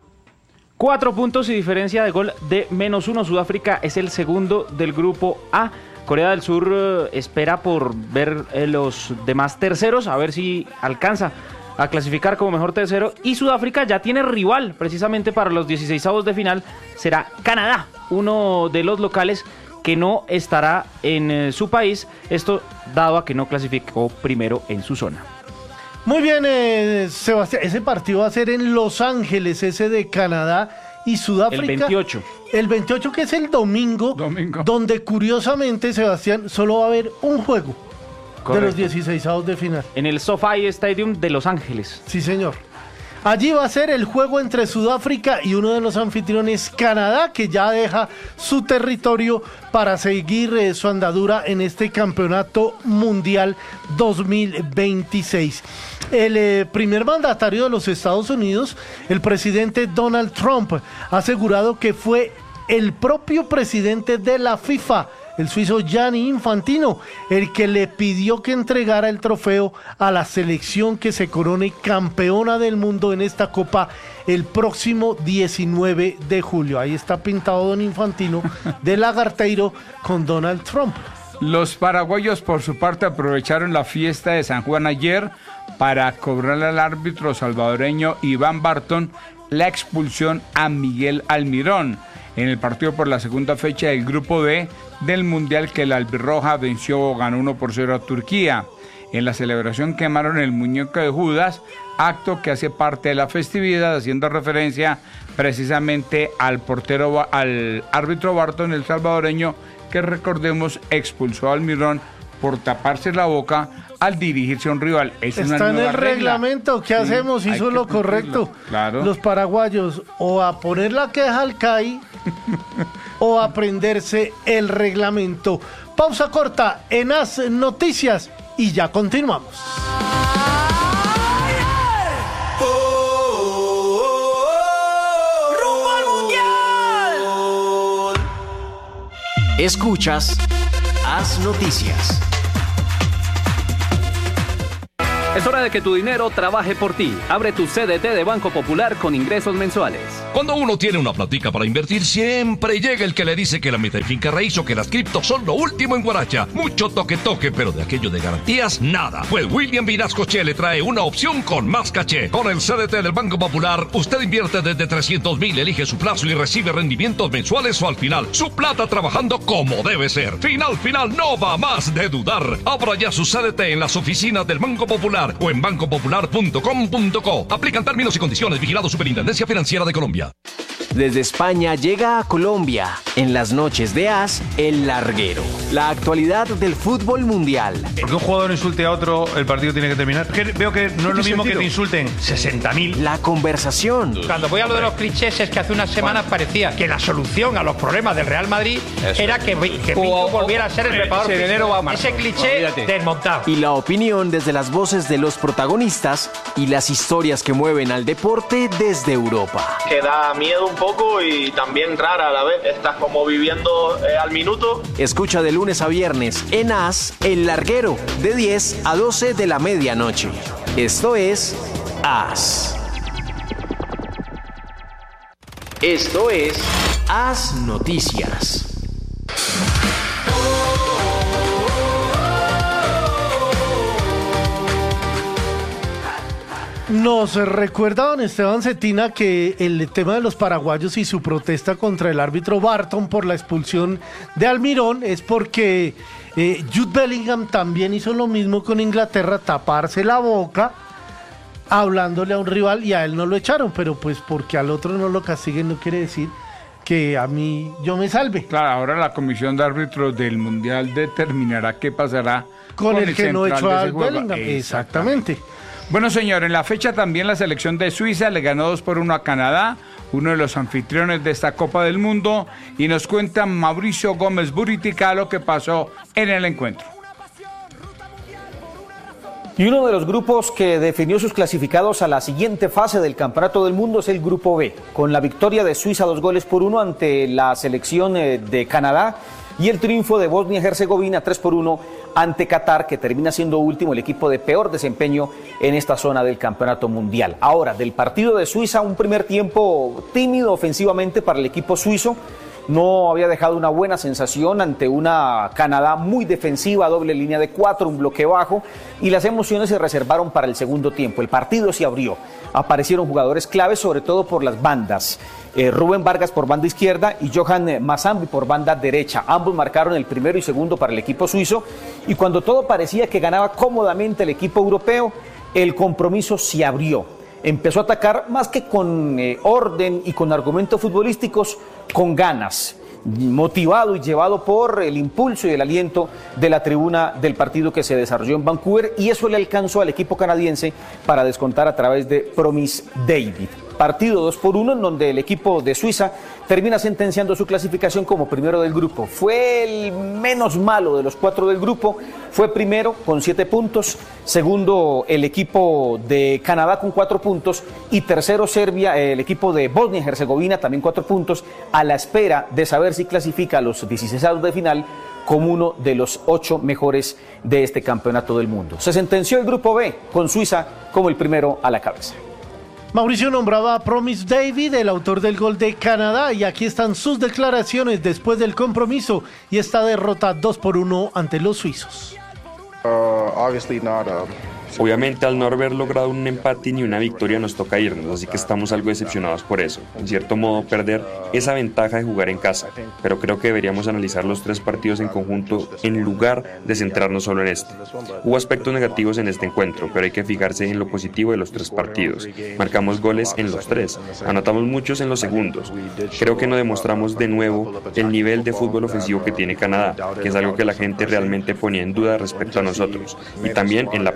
Cuatro puntos y diferencia de gol de menos uno. Sudáfrica es el segundo del grupo A. Corea del Sur eh, espera por ver eh, los demás terceros, a ver si alcanza a clasificar como mejor tercero. Y Sudáfrica ya tiene rival precisamente para los dieciseisavos de final. Será Canadá, uno de los locales que no estará en eh, su país. Esto dado a que no clasificó primero en su zona. Muy bien, eh, Sebastián. Ese partido va a ser en Los Ángeles, ese de Canadá y Sudáfrica. El veintiocho. El veintiocho, que es el domingo, domingo. Donde curiosamente, Sebastián, solo va a haber un juego. Correcto. De los dieciseisavos de final. En el SoFi Stadium de Los Ángeles. Sí, señor. Allí va a ser el juego entre Sudáfrica y uno de los anfitriones, Canadá, que ya deja su territorio para seguir eh, su andadura en este campeonato mundial dos mil veintiséis. El eh, primer mandatario de los Estados Unidos, el presidente Donald Trump, ha asegurado que fue el propio presidente de la FIFA, el suizo Gianni Infantino, el que le pidió que entregara el trofeo a la selección que se corone campeona del mundo en esta copa el próximo diecinueve de julio. Ahí está pintado don Infantino de lagarteiro con Donald Trump. Los paraguayos, por su parte, aprovecharon la fiesta de San Juan ayer para cobrarle al árbitro salvadoreño Iván Barton la expulsión a Miguel Almirón en el partido por la segunda fecha del Grupo B del Mundial, que la albirroja venció o ganó uno por cero a Turquía. En la celebración quemaron el muñeco de Judas, acto que hace parte de la festividad, haciendo referencia precisamente al portero, al árbitro Barton, el salvadoreño, que recordemos expulsó a Almirón por taparse la boca al dirigirse a un rival. Es Está una en el regla. reglamento. ¿Qué sí, hacemos? Hizo lo correcto. Claro. Los paraguayos, o a poner la queja al C A I o aprenderse el reglamento. Pausa corta en As Noticias y ya continuamos. Escuchas As Noticias. Es hora de que tu dinero trabaje por ti. Abre tu C D T de Banco Popular con ingresos mensuales. Cuando uno tiene una platica para invertir, siempre llega el que le dice que la meta de finca raíz o que las criptos son lo último en guaracha. Mucho toque toque, pero de aquello de garantías, nada. Pues William Vinasco Che le trae una opción con más caché. Con el C D T del Banco Popular, usted invierte desde trescientos mil, elige su plazo y recibe rendimientos mensuales o al final. Su plata trabajando como debe ser. Final, final, no va más de dudar. Abra ya su C D T en las oficinas del Banco Popular o en banco popular punto com punto co. Aplican términos y condiciones. Vigilado Superintendencia Financiera de Colombia. Desde España llega a Colombia, en las noches de As, El Larguero. La actualidad del fútbol mundial. Que un jugador insulte a otro, el partido tiene que terminar. Que veo que no es lo mismo que te insulten sesenta mil. La conversación. Cuando voy a lo de los clichés es que hace unas semanas parecía que la solución a los problemas del Real Madrid Eso. era que, que Pinto volviera a ser el preparador. Ese cliché Olvídate. desmontado. Y la opinión desde las voces de los protagonistas y las historias que mueven al deporte desde Europa. Que da miedo un poco y también rara a la vez. Estás como viviendo eh, al minuto. Escucha de lunes a viernes en As, El Larguero, de diez a doce de la medianoche. Esto es As. Esto es As Noticias. Nos recuerda don Esteban Cetina que el tema de los paraguayos y su protesta contra el árbitro Barton por la expulsión de Almirón es porque eh, Jude Bellingham también hizo lo mismo con Inglaterra, taparse la boca hablándole a un rival y a él no lo echaron, pero pues porque al otro no lo castiguen no quiere decir que a mí yo me salve. Claro, ahora la comisión de árbitros del Mundial determinará qué pasará con, con el, el que no echó a Bellingham. Exactamente. Exactamente. Bueno, señor, en la fecha también la selección de Suiza le ganó dos por uno a Canadá, uno de los anfitriones de esta Copa del Mundo, y nos cuenta Mauricio Gómez Buritica lo que pasó en el encuentro. Y uno de los grupos que definió sus clasificados a la siguiente fase del Campeonato del Mundo es el Grupo B, con la victoria de Suiza dos goles por uno ante la selección de Canadá y el triunfo de Bosnia-Herzegovina tres por uno ante Qatar, que termina siendo último, el equipo de peor desempeño en esta zona del Campeonato Mundial. Ahora, del partido de Suiza, un primer tiempo tímido ofensivamente para el equipo suizo. No había dejado una buena sensación ante una Canadá muy defensiva, doble línea de cuatro, un bloque bajo, y las emociones se reservaron para el segundo tiempo. El partido se abrió, aparecieron jugadores claves, sobre todo por las bandas. Eh, Rubén Vargas por banda izquierda y Johan Mazambi por banda derecha. Ambos marcaron el primero y segundo para el equipo suizo, y cuando todo parecía que ganaba cómodamente el equipo europeo, el compromiso se abrió. Empezó a atacar más que con eh, orden y con argumentos futbolísticos, con ganas, motivado y llevado por el impulso y el aliento de la tribuna del partido que se desarrolló en Vancouver, y eso le alcanzó al equipo canadiense para descontar a través de Promise David. Partido dos por uno en donde el equipo de Suiza termina sentenciando su clasificación como primero del grupo. Fue el menos malo de los cuatro del grupo, fue primero con siete puntos, segundo el equipo de Canadá con cuatro puntos y tercero Serbia, el equipo de Bosnia-Herzegovina también cuatro puntos, a la espera de saber si clasifica a los dieciseisavos de final como uno de los ocho mejores de este campeonato del mundo. Se sentenció el grupo B con Suiza como el primero a la cabeza. Mauricio nombraba a Promise David, el autor del gol de Canadá, y aquí están sus declaraciones después del compromiso y esta derrota dos por uno ante los suizos. Uh, obviously not, um... Obviamente, al no haber logrado un empate ni una victoria nos toca irnos, así que estamos algo decepcionados por eso. En cierto modo, perder esa ventaja de jugar en casa, pero creo que deberíamos analizar los tres partidos en conjunto en lugar de centrarnos solo en este. Hubo aspectos negativos en este encuentro, pero hay que fijarse en lo positivo de los tres partidos. Marcamos goles en los tres, anotamos muchos en los segundos. Creo que no demostramos de nuevo el nivel de fútbol ofensivo que tiene Canadá, que es algo que la gente realmente ponía en duda respecto a nosotros, y también en la presión.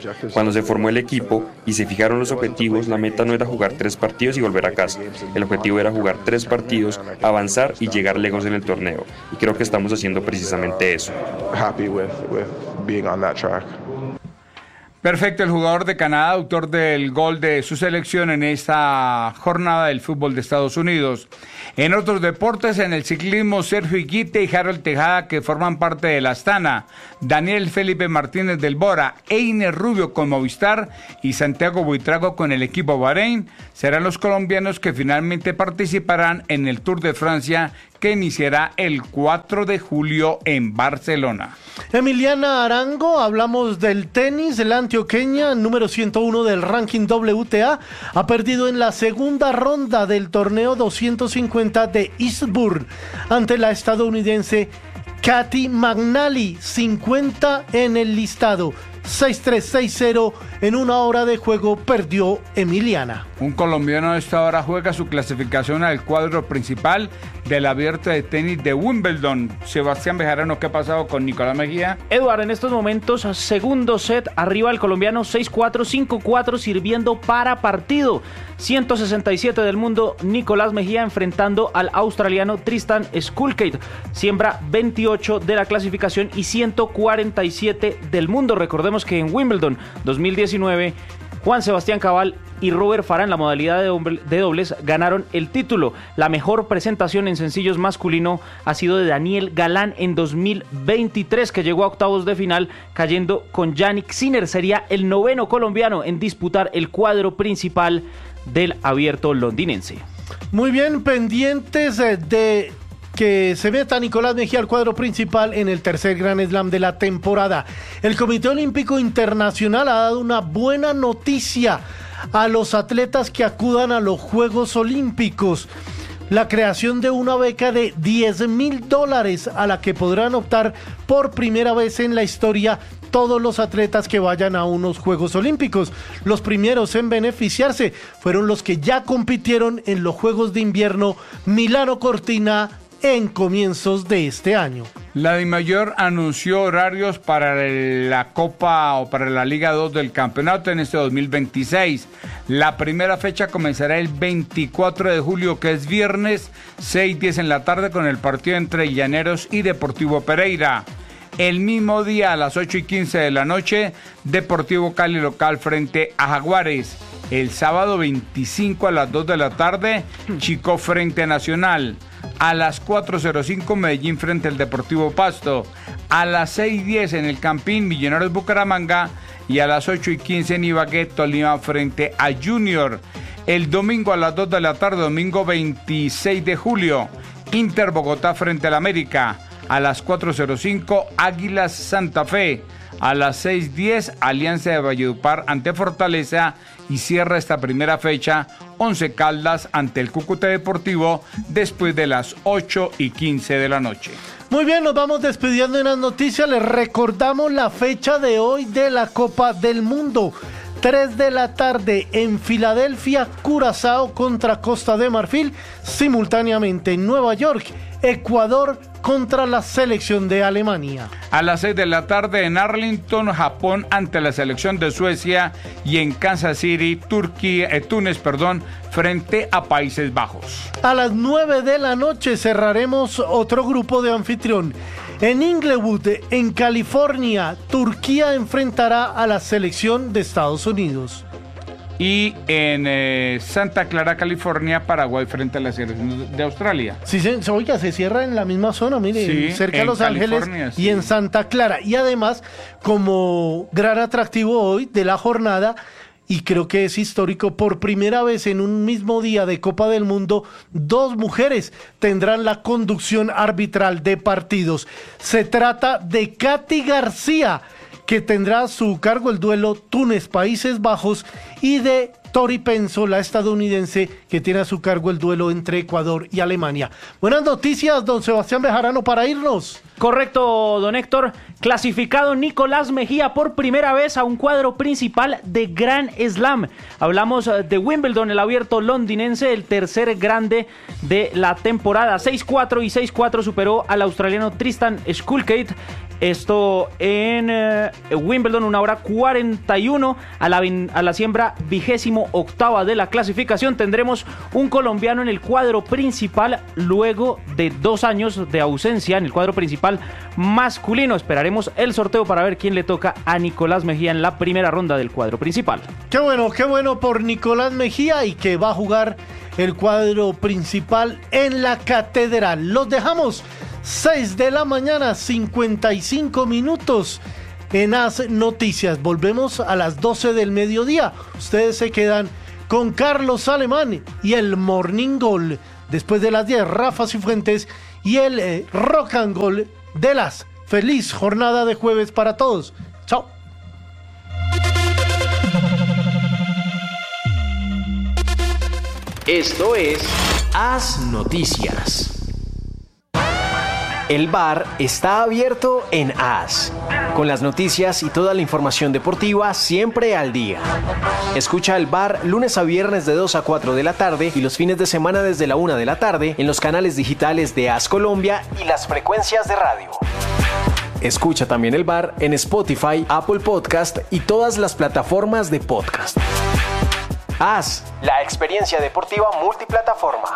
Cuando se formó el equipo y se fijaron los objetivos, la meta no era jugar tres partidos y volver a casa. El objetivo era jugar tres partidos, avanzar y llegar lejos en el torneo. Y creo que estamos haciendo precisamente eso. Happy with, with being on that track. Perfecto, el jugador de Canadá, autor del gol de su selección en esta jornada del fútbol de Estados Unidos. En otros deportes, en el ciclismo, Sergio Higuita y Harold Tejada, que forman parte de la Astana, Daniel Felipe Martínez del Bora, Einer Rubio con Movistar y Santiago Buitrago con el equipo Bahrein, serán los colombianos que finalmente participarán en el Tour de Francia, que iniciará el cuatro de julio en Barcelona. Emiliana Arango, hablamos del tenis, la antioqueña, número ciento uno del ranking W T A, ha perdido en la segunda ronda del torneo doscientos cincuenta de Eastbourne ante la estadounidense Katy McNally, cincuenta en el listado. seis tres, seis cero en una hora de juego perdió Emiliana. Un colombiano a esta hora juega su clasificación al cuadro principal del abierto de tenis de Wimbledon. Sebastián Bejarano, ¿qué ha pasado con Nicolás Mejía? Eduardo, en estos momentos, segundo set, arriba el colombiano seis cuatro, cinco cuatro, sirviendo para partido. ciento sesenta y siete del mundo, Nicolás Mejía enfrentando al australiano Tristan Skulkate. Siembra veintiocho de la clasificación y ciento cuarenta y siete del mundo. Recordemos que en Wimbledon dos mil diecinueve, Juan Sebastián Cabal y Robert Farah en la modalidad de dobles ganaron el título. La mejor presentación en sencillos masculino ha sido de Daniel Galán en dos mil veintitrés, que llegó a octavos de final cayendo con Yannick Sinner. Sería el noveno colombiano en disputar el cuadro principal del abierto londinense. Muy bien, pendientes de que se meta Nicolás Mejía al cuadro principal en el tercer Grand Slam de la temporada. El Comité Olímpico Internacional ha dado una buena noticia a los atletas que acudan a los Juegos Olímpicos: la creación de una beca de diez mil dólares a la que podrán optar por primera vez en la historia todos los atletas que vayan a unos Juegos Olímpicos. Los primeros en beneficiarse fueron los que ya compitieron en los Juegos de Invierno Milano Cortina en comienzos de este año. La DIMAYOR anunció horarios para la Copa o para la Liga dos del campeonato en este dos mil veintiséis. La primera fecha comenzará el veinticuatro de julio, que es viernes, seis diez en la tarde, con el partido entre Llaneros y Deportivo Pereira. El mismo día, a las ocho y quince de la noche, Deportivo Cali local frente a Jaguares. El sábado veinticinco a las dos de la tarde, Chico frente a Nacional. A las cuatro cero cinco, Medellín frente al Deportivo Pasto. A las seis diez en el Campín, Millonarios Bucaramanga. Y a las ocho y quince en Ibagué, Tolima frente a Junior. El domingo a las dos de la tarde, domingo veintiséis de julio, Inter Bogotá frente al América. A las cuatro cero cinco, Águilas Santa Fe. A las seis diez, Alianza de Valledupar ante Fortaleza. Y cierra esta primera fecha Once Caldas ante el Cúcuta Deportivo después de las ocho y quince de la noche. Muy bien, nos vamos despidiendo en las noticias. Les recordamos la fecha de hoy de la Copa del Mundo. tres de la tarde en Filadelfia, Curazao contra Costa de Marfil. Simultáneamente en Nueva York, Ecuador contra la selección de Alemania. A las seis de la tarde en Arlington, Japón ante la selección de Suecia. Y en Kansas City, Turquía, eh, Túnez, perdón, frente a Países Bajos. A las nueve de la noche cerraremos otro grupo de anfitrión. En Inglewood, en California, Turquía enfrentará a la selección de Estados Unidos. Y en eh, Santa Clara, California, Paraguay frente a la selección de Australia. Sí, se, oiga, se cierra en la misma zona, mire, sí, cerca de Los Ángeles sí. Y en Santa Clara. Y además, como gran atractivo hoy de la jornada, y creo que es histórico, por primera vez en un mismo día de Copa del Mundo, dos mujeres tendrán la conducción arbitral de partidos. Se trata de Katy García, que tendrá a su cargo el duelo Túnez-Países Bajos, y de Tori Penso, la estadounidense, que tiene a su cargo el duelo entre Ecuador y Alemania. Buenas noticias, don Sebastián Bejarano, para irnos. Correcto, don Héctor. Clasificado Nicolás Mejía por primera vez a un cuadro principal de Grand Slam. Hablamos de Wimbledon, el abierto londinense, el tercer grande de la temporada. seis cuatro y seis cuatro superó al australiano Tristan Skulkate. Esto en eh, Wimbledon, una hora cuarenta y uno a la, a la siembra vigésimo octava de la clasificación. Tendremos un colombiano en el cuadro principal luego de dos años de ausencia en el cuadro principal masculino. Esperaremos el sorteo para ver quién le toca a Nicolás Mejía en la primera ronda del cuadro principal. Qué bueno, qué bueno por Nicolás Mejía y que va a jugar el cuadro principal en la Catedral. Los dejamos. seis de la mañana, cincuenta y cinco minutos en As Noticias. Volvemos a las doce del mediodía. Ustedes se quedan con Carlos Alemán y el Morning Goal. Después de las diez, Rafa Cifuentes y el eh, Rock and Goal de las. Feliz jornada de jueves para todos. Chao. Esto es As Noticias. El bar está abierto en As, con las noticias y toda la información deportiva siempre al día. Escucha el bar lunes a viernes de dos a cuatro de la tarde y los fines de semana desde la una de la tarde en los canales digitales de As Colombia y las frecuencias de radio. Escucha también el bar en Spotify, Apple Podcast y todas las plataformas de podcast. As, la experiencia deportiva multiplataforma.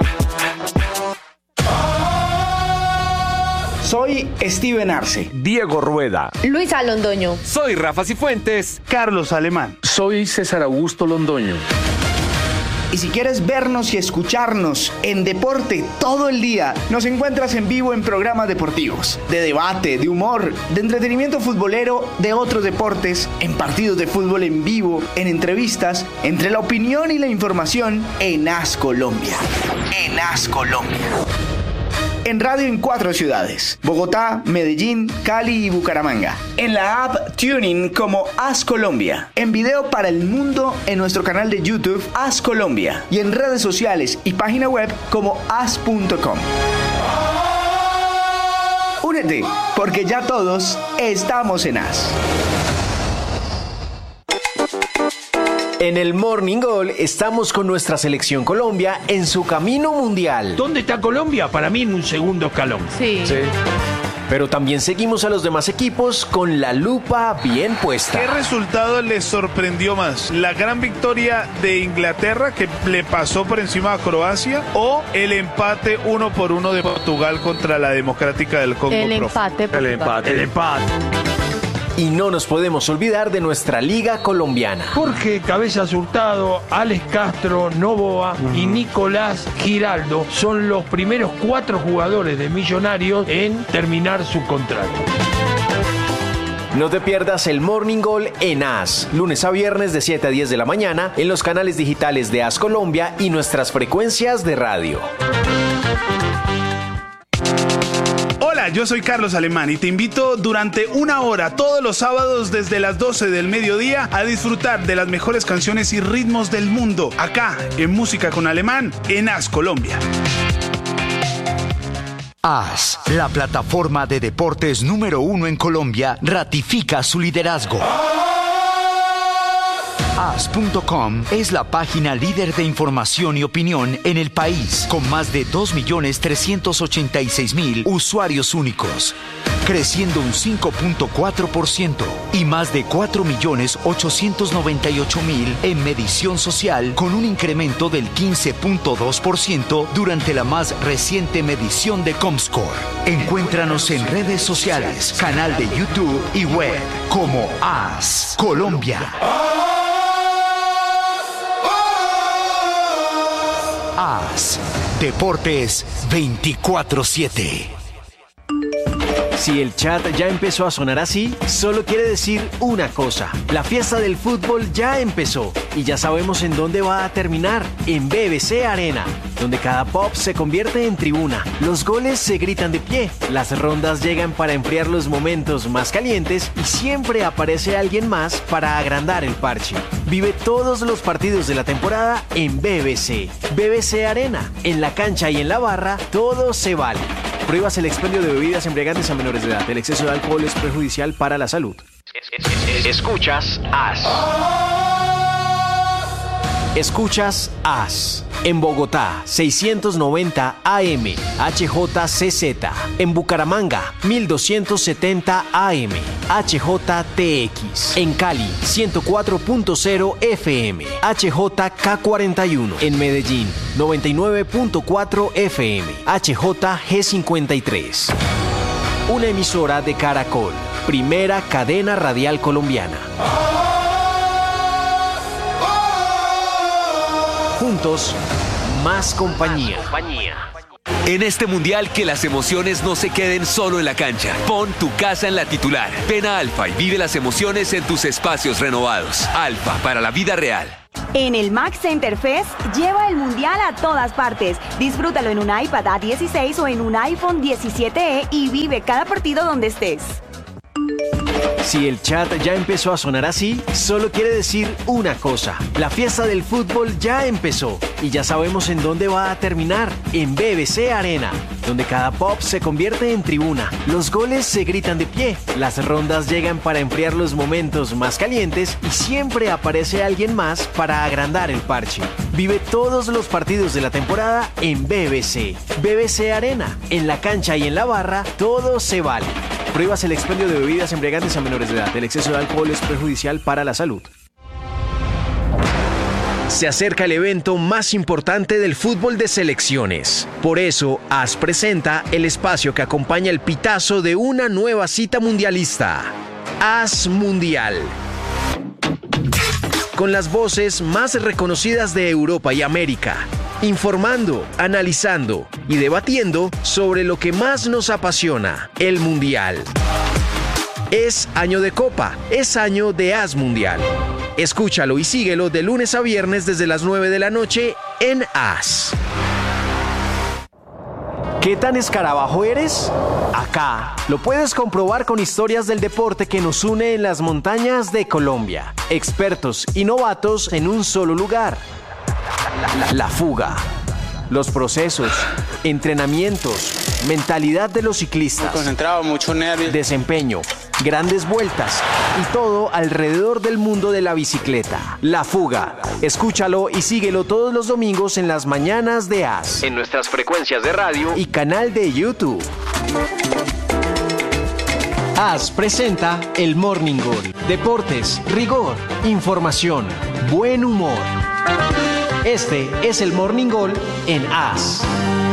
Soy Steven Arce. Diego Rueda. Luisa Londoño. Soy Rafa Cifuentes. Carlos Alemán. Soy César Augusto Londoño. Y si quieres vernos y escucharnos en deporte todo el día, nos encuentras en vivo en programas deportivos, de debate, de humor, de entretenimiento futbolero, de otros deportes, en partidos de fútbol en vivo, en entrevistas, entre la opinión y la información en As Colombia. En As Colombia. En radio en cuatro ciudades: Bogotá, Medellín, Cali y Bucaramanga. En la app TuneIn como As Colombia. En video para el mundo en nuestro canal de YouTube As Colombia. Y en redes sociales y página web como as punto com. Únete, porque ya todos estamos en As. En el Morning Goal estamos con nuestra selección Colombia en su camino mundial. ¿Dónde está Colombia? Para mí en un segundo escalón. Sí. Sí. Pero también seguimos a los demás equipos con la lupa bien puesta. ¿Qué resultado les sorprendió más? ¿La gran victoria de Inglaterra que le pasó por encima a Croacia o el empate uno por uno de Portugal contra la Democrática del Congo? El empate. El empate. El empate. Y no nos podemos olvidar de nuestra liga colombiana. Jorge Cabezas Hurtado, Alex Castro, Novoa y Nicolás Giraldo son los primeros cuatro jugadores de Millonarios en terminar su contrato. No te pierdas el Morning Goal en As, lunes a viernes de siete a diez de la mañana en los canales digitales de As Colombia y nuestras frecuencias de radio. Hola, yo soy Carlos Alemán y te invito durante una hora todos los sábados desde las doce del mediodía a disfrutar de las mejores canciones y ritmos del mundo, acá en Música con Alemán, en As Colombia. As, la plataforma de deportes número uno en Colombia, ratifica su liderazgo. As punto com es la página líder de información y opinión en el país, con más de dos millones trescientos ochenta y seis mil usuarios únicos, creciendo un cinco punto cuatro por ciento y más de cuatro millones ochocientos noventa y ocho mil en medición social, con un incremento del quince punto dos por ciento durante la más reciente medición de Comscore. Encuéntranos en redes sociales, canal de YouTube y web como As Colombia. As, Deportes veinticuatro siete. Si el chat ya empezó a sonar así, solo quiere decir una cosa: la fiesta del fútbol ya empezó y ya sabemos en dónde va a terminar, en B B C Arena, donde cada pop se convierte en tribuna, los goles se gritan de pie, las rondas llegan para enfriar los momentos más calientes y siempre aparece alguien más para agrandar el parche. Vive todos los partidos de la temporada en B B C. B B C Arena, en la cancha y en la barra, todo se vale. Prohíbas el expendio de bebidas embriagantes a menores de edad. El exceso de alcohol es perjudicial para la salud. Escuchas A S. Escuchas A S. En Bogotá, seiscientos noventa A M, H J C Z. En Bucaramanga, mil doscientos setenta A M, H J T X. En Cali, ciento cuatro punto cero F M, H J K cuarenta y uno. En Medellín, noventa y nueve punto cuatro F M, H J G cincuenta y tres. Una emisora de Caracol, primera cadena radial colombiana. Juntos, más compañía. En este mundial, que las emociones no se queden solo en la cancha. Pon tu casa en la titular. Ven a Alfa y vive las emociones en tus espacios renovados. Alfa, para la vida real. En el Max Center Fest, lleva el mundial a todas partes. Disfrútalo en un iPad A dieciséis o en un iPhone diecisiete E y vive cada partido donde estés. Si el chat ya empezó a sonar así, solo quiere decir una cosa: la fiesta del fútbol ya empezó y ya sabemos en dónde va a terminar, en B B C Arena, donde cada pop se convierte en tribuna, los goles se gritan de pie, las rondas llegan para enfriar los momentos más calientes y siempre aparece alguien más para agrandar el parche. Vive todos los partidos de la temporada en B B C. B B C Arena, en la cancha y en la barra, todo se vale. Prohíbas el expendio de bebidas embriagantes a menores de edad. El exceso de alcohol es perjudicial para la salud. Se acerca el evento más importante del fútbol de selecciones. Por eso, A S presenta el espacio que acompaña el pitazo de una nueva cita mundialista. A S Mundial. Con las voces más reconocidas de Europa y América. Informando, analizando y debatiendo sobre lo que más nos apasiona, el Mundial. Es año de Copa, es año de A S Mundial. Escúchalo y síguelo de lunes a viernes desde las nueve de la noche en A S. ¿Qué tan escarabajo eres? Acá lo puedes comprobar con historias del deporte que nos une en las montañas de Colombia. Expertos y novatos en un solo lugar. La, la fuga, los procesos, entrenamientos, mentalidad de los ciclistas, muy concentrado, mucho nervio, desempeño, grandes vueltas y todo alrededor del mundo de la bicicleta. La fuga, escúchalo y síguelo todos los domingos en las mañanas de A S, en nuestras frecuencias de radio y canal de YouTube. A S presenta el Morning Goal. Deportes, rigor, información, buen humor. Este es el Morning Goal en A S.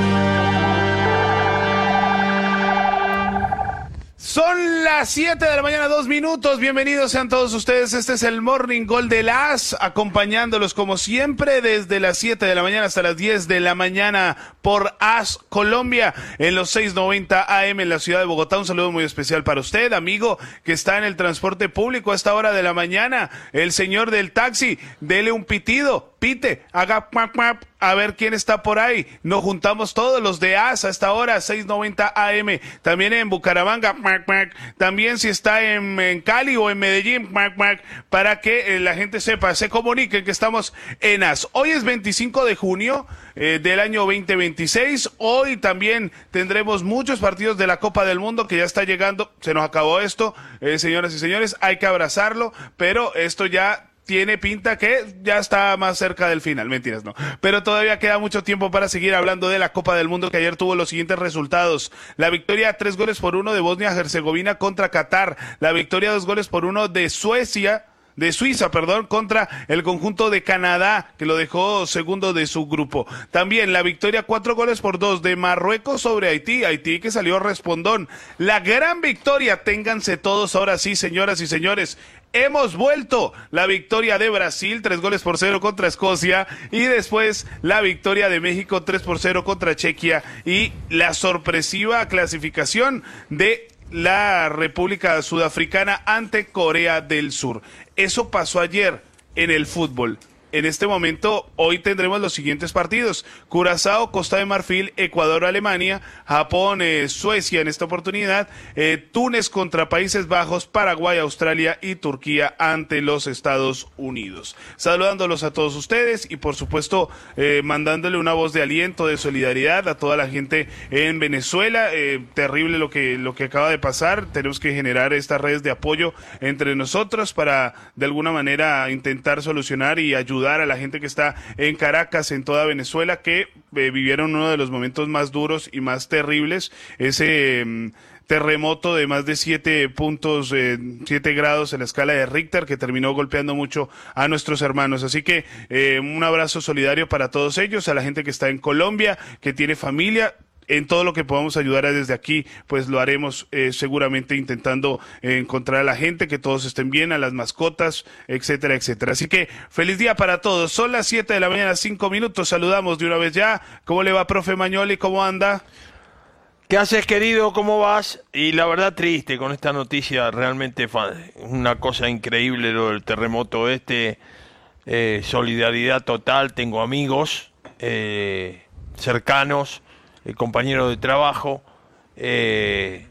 Son las siete de la mañana, dos minutos. Bienvenidos sean todos ustedes. Este es el Morning Goal de la A S, acompañándolos como siempre desde las siete de la mañana hasta las diez de la mañana por A S Colombia en los seiscientos noventa A M en la ciudad de Bogotá. Un saludo muy especial para usted, amigo, que está en el transporte público a esta hora de la mañana. El señor del taxi, dele un pitido, pite, haga pap, pap, a ver quién está por ahí. Nos juntamos todos los de A S a esta hora, seiscientos noventa A M. También en Bucaramanga, también si está en, en Cali o en Medellín, para que eh, la gente sepa, se comuniquen que estamos en A S. Hoy es veinticinco de junio eh, del año veinte veintiséis. Hoy también tendremos muchos partidos de la Copa del Mundo que ya está llegando. Se nos acabó esto, eh, señoras y señores, hay que abrazarlo, pero esto ya tiene pinta que ya está más cerca del final. Mentiras, no. Pero todavía queda mucho tiempo para seguir hablando de la Copa del Mundo, que ayer tuvo los siguientes resultados. La victoria tres goles por uno de Bosnia-Herzegovina contra Qatar. La victoria dos goles por uno de Suecia, de Suiza, perdón, contra el conjunto de Canadá, que lo dejó segundo de su grupo. También la victoria cuatro goles por dos de Marruecos sobre Haití. Haití que salió respondón. La gran victoria, ténganse todos ahora sí, señoras y señores. Hemos vuelto. La victoria de Brasil, tres goles por cero contra Escocia, y después la victoria de México, tres por cero contra Chequia, y la sorpresiva clasificación de la República Sudafricana ante Corea del Sur. Eso pasó ayer en el fútbol. en este momento, hoy tendremos los siguientes partidos: Curazao, Costa de Marfil, Ecuador, Alemania, Japón, eh, Suecia en esta oportunidad, eh, Túnez contra Países Bajos, Paraguay, Australia y Turquía ante los Estados Unidos. Saludándolos a todos ustedes y por supuesto eh, mandándole una voz de aliento, de solidaridad a toda la gente en Venezuela. Eh, terrible lo que, lo que acaba de pasar. Tenemos que generar estas redes de apoyo entre nosotros para de alguna manera intentar solucionar y ayudar a la gente que está en Caracas, en toda Venezuela, que eh, vivieron uno de los momentos más duros y más terribles, ese eh, terremoto de más de siete puntos, eh, siete grados en la escala de Richter, que terminó golpeando mucho a nuestros hermanos. Así que eh, un abrazo solidario para todos ellos, a la gente que está en Colombia, que tiene familia. En todo lo que podamos ayudar desde aquí, pues lo haremos eh, seguramente intentando eh, encontrar a la gente, que todos estén bien, a las mascotas, etcétera, etcétera. Así que feliz día para todos. Son las siete de la mañana, cinco minutos. Saludamos de una vez ya. ¿Cómo le va, profe Mañoli? ¿Cómo anda? ¿Qué haces, querido? ¿Cómo vas? Y la verdad triste con esta noticia, realmente una cosa increíble lo del terremoto este. Eh, solidaridad total, tengo amigos eh, cercanos, eh, compañeros de trabajo, eh,